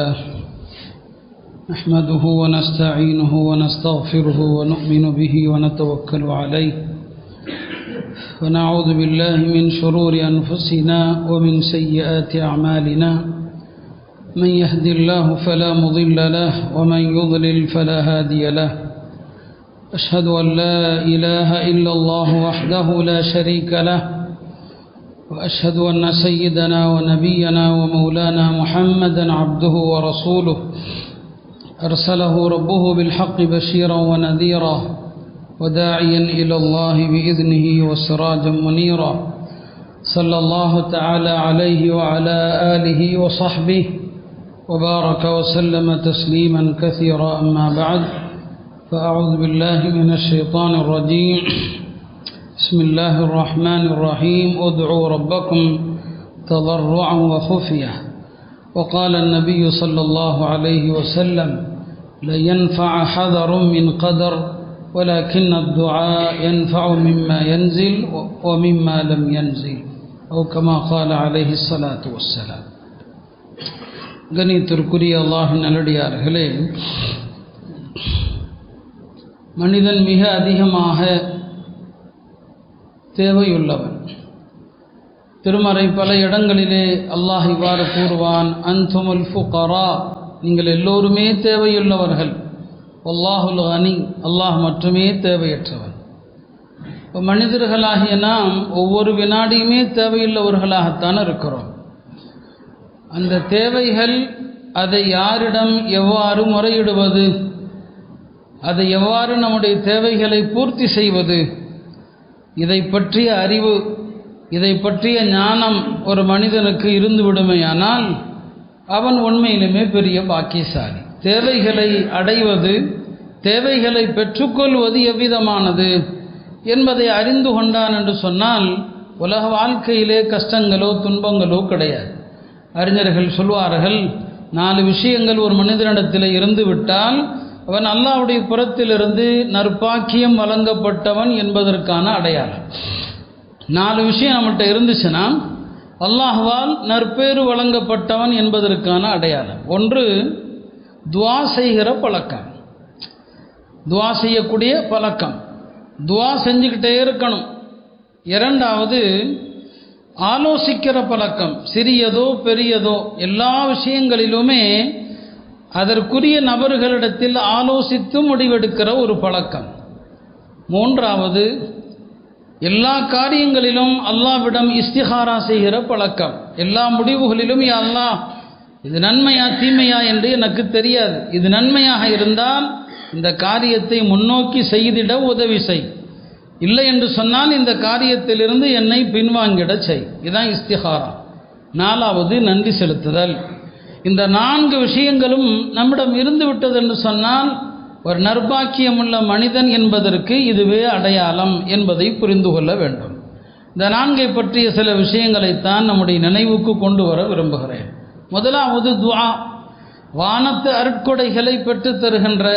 نحمده ونستعينه ونستغفره ونؤمن به ونتوكل عليه ونعوذ بالله من شرور أنفسنا ومن سيئات أعمالنا من يهد الله فلا مضل له ومن يضلل فلا هادي له أشهد أن لا إله إلا الله وحده لا شريك له وأشهد أن سيدنا ونبينا ومولانا محمدا عبده ورسوله أرسله ربه بالحق بشيرا ونذيرا وداعيا إلى الله بإذنه وسراجا منيرا صلى الله تعالى عليه وعلى آله وصحبه وبارك وسلم تسليما كثيرا. أما بعد فأعوذ بالله من الشيطان الرجيم. بسم الله الرحمن الرحيم. ادعوا ربكم تضرعا وخفية وقال النبي صلى الله عليه وسلم لينفع حذر من قدر ولكن الدعاء ينفع مما ينزل ومما لم ينزل أو كما قال عليه الصلاة والسلام. கணித்திற்குரிய அல்லாஹ்வின் நல்லடியார்களே, மனிதன் மிக அதிகமாக தேவையுள்ளவன். திருமறை பல இடங்களிலே அல்லாஹ் இவ்வாறு கூறுவான், அன்துமுல் ஃபுகரா, நீங்கள் எல்லோருமே தேவையுள்ளவர்கள், வல்லாஹுல் கனி, அல்லாஹ் மட்டுமே தேவையற்றவன். இப்போ மனிதர்களாகிய நாம் ஒவ்வொரு வினாடியுமே தேவையுள்ளவர்களாகத்தான் இருக்கிறோம். அந்த தேவைகள், அதை யாரிடம் எவ்வாறு முறையிடுவது, அதை எவ்வாறு நம்முடைய தேவைகளை பூர்த்தி செய்வது, இதை பற்றிய அறிவு, இதை பற்றிய ஞானம் ஒரு மனிதனுக்கு இருந்து விடுமையானால் அவன் உண்மையிலுமே பெரிய பாக்கியசாலி. தேவைகளை அடைவது, தேவைகளை பெற்றுக்கொள்வது எவ்விதமானது என்பதை அறிந்து கொண்டான் என்று சொன்னால் உலக வாழ்க்கையிலே கஷ்டங்களோ துன்பங்களோ கிடையாது. அறிஞர்கள் சொல்வார்கள், நாலு விஷயங்கள் ஒரு மனிதனிடத்தில் இருந்து விட்டால் அவன் அல்லாஹ்வுடைய புறத்திலிருந்து நற்பாக்கியம் வழங்கப்பட்டவன் என்பதற்கான அடையாளம். நாலு விஷயம் நம்மகிட்ட இருந்துச்சுன்னா அல்லாஹ்வால் நற்பேறு வழங்கப்பட்டவன் என்பதற்கான அடையாளம். ஒன்று, துஆ செய்கிற பழக்கம், துஆ செய்யக்கூடிய பழக்கம், துஆ செஞ்சுக்கிட்டே இருக்கணும். இரண்டாவது, ஆலோசிக்கிற பழக்கம், சிறியதோ பெரியதோ எல்லா விஷயங்களிலுமே அதற்குரிய நபர்களிடத்தில் ஆலோசித்து முடிவெடுக்கிற ஒரு பழக்கம். மூன்றாவது, எல்லா காரியங்களிலும் அல்லாஹ்விடம் இஸ்திகாரா செய்கிற பழக்கம். எல்லா முடிவுகளிலும் யா அல்லாஹ், இது நன்மையா தீமையா என்று எனக்கு தெரியாது, இது நன்மையாக இருந்தால் இந்த காரியத்தை முன்னோக்கி செய்திட உதவி செய், இல்லை என்று சொன்னால் இந்த காரியத்திலிருந்து என்னை பின்வாங்கிட செய். இதுதான் இஸ்திகாரா. நாலாவது, நன்றி செலுத்துதல். இந்த நான்கு விஷயங்களும் நம்மிடம் இருந்து விட்டது என்று சொன்னால் ஒரு நற்பாக்கியமுள்ள மனிதன் என்பதற்கு இதுவே அடையாளம் என்பதை புரிந்து கொள்ள வேண்டும். இந்த நான்கை பற்றிய சில விஷயங்களைத்தான் நம்முடைய நினைவுக்கு கொண்டு வர விரும்புகிறேன். முதலாவது துஆ. வானத்து அருட்கொடைகளை பெற்றுத் தருகின்ற,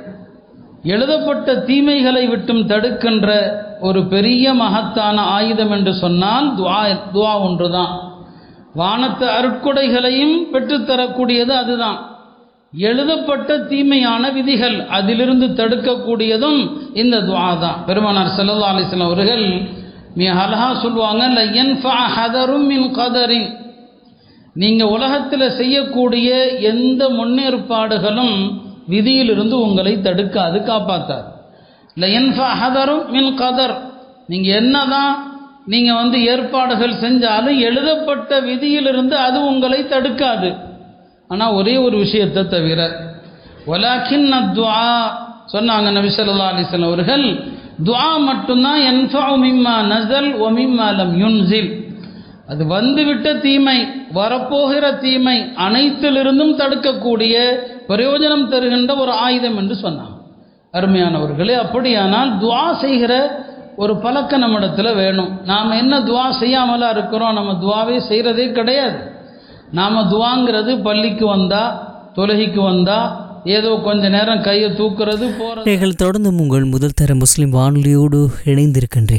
எழுதப்பட்ட தீமைகளை விட்டும் தடுக்கின்ற ஒரு பெரிய மகத்தான ஆயுதம் என்று சொன்னால் துஆ துஆ ஒன்றுதான். வானத்து அருட்கொடைகளையும் பெற்றுத்தரக்கூடியது அதுதான். எழுதப்பட்ட தீமையான விதிகள் அதிலிருந்து தடுக்கக்கூடியதும் இந்த துஆ தான். பெருமானார் ஸல்லல்லாஹு அலைஹி வஸல்லம் அவர்கள் மிக அழகா சொல்லுவாங்க, ல யன்ஃபஅ ஹதரும் மின் கதரின், நீங்கள் உலகத்தில் செய்யக்கூடிய எந்த முன்னேற்பாடுகளும் விதியிலிருந்து உங்களை தடுக்காது, காப்பாற்றாது. ல யன்ஃபஅ ஹதரும் மின் கதர், நீங்கள் என்னதான் நீங்கள் வந்து ஏற்பாடுகள் செஞ்சாலும் எழுதப்பட்ட விதியிலிருந்து அது உங்களை தடுக்காது. ஆனால் ஒரே ஒரு விஷயத்தை தவிர, வலாக்கின் துஆ சொன்னாங்க நபி ஸல்லல்லாஹு அலைஹி வஸல்லம் அவர்கள், துஆ மட்டும்தான் யன்ஃபஉ மிம்மா நஸல் வ மிம்மா லம் யுன்ஸில், அது வந்துவிட்ட தீமை, வரப்போகிற தீமை அனைத்திலிருந்தும் தடுக்கக்கூடிய பிரயோஜனம் தருகின்ற ஒரு ஆயுதம் என்று சொன்னாங்க. அருமையானவர்களே, அப்படியானால் துஆ செய்கிற ஒரு பழக்கம் நம்மிடத்தில் வேணும். நாம் என்ன துஆ செய்யாமலாம் இருக்கிறோம்? நம்ம துஆவே செய்கிறதே கிடையாது. நாம் துஆங்கிறது பள்ளிக்கு வந்தால், தொழுகைக்கு வந்தால், ஏதோ கொஞ்ச நேரம் கையை தூக்குறது போகிறது. நீங்கள் தொடர்ந்து உங்கள் முதல் தர முஸ்லிம் வானொலியோடு இணைந்திருக்கின்றீர்கள்.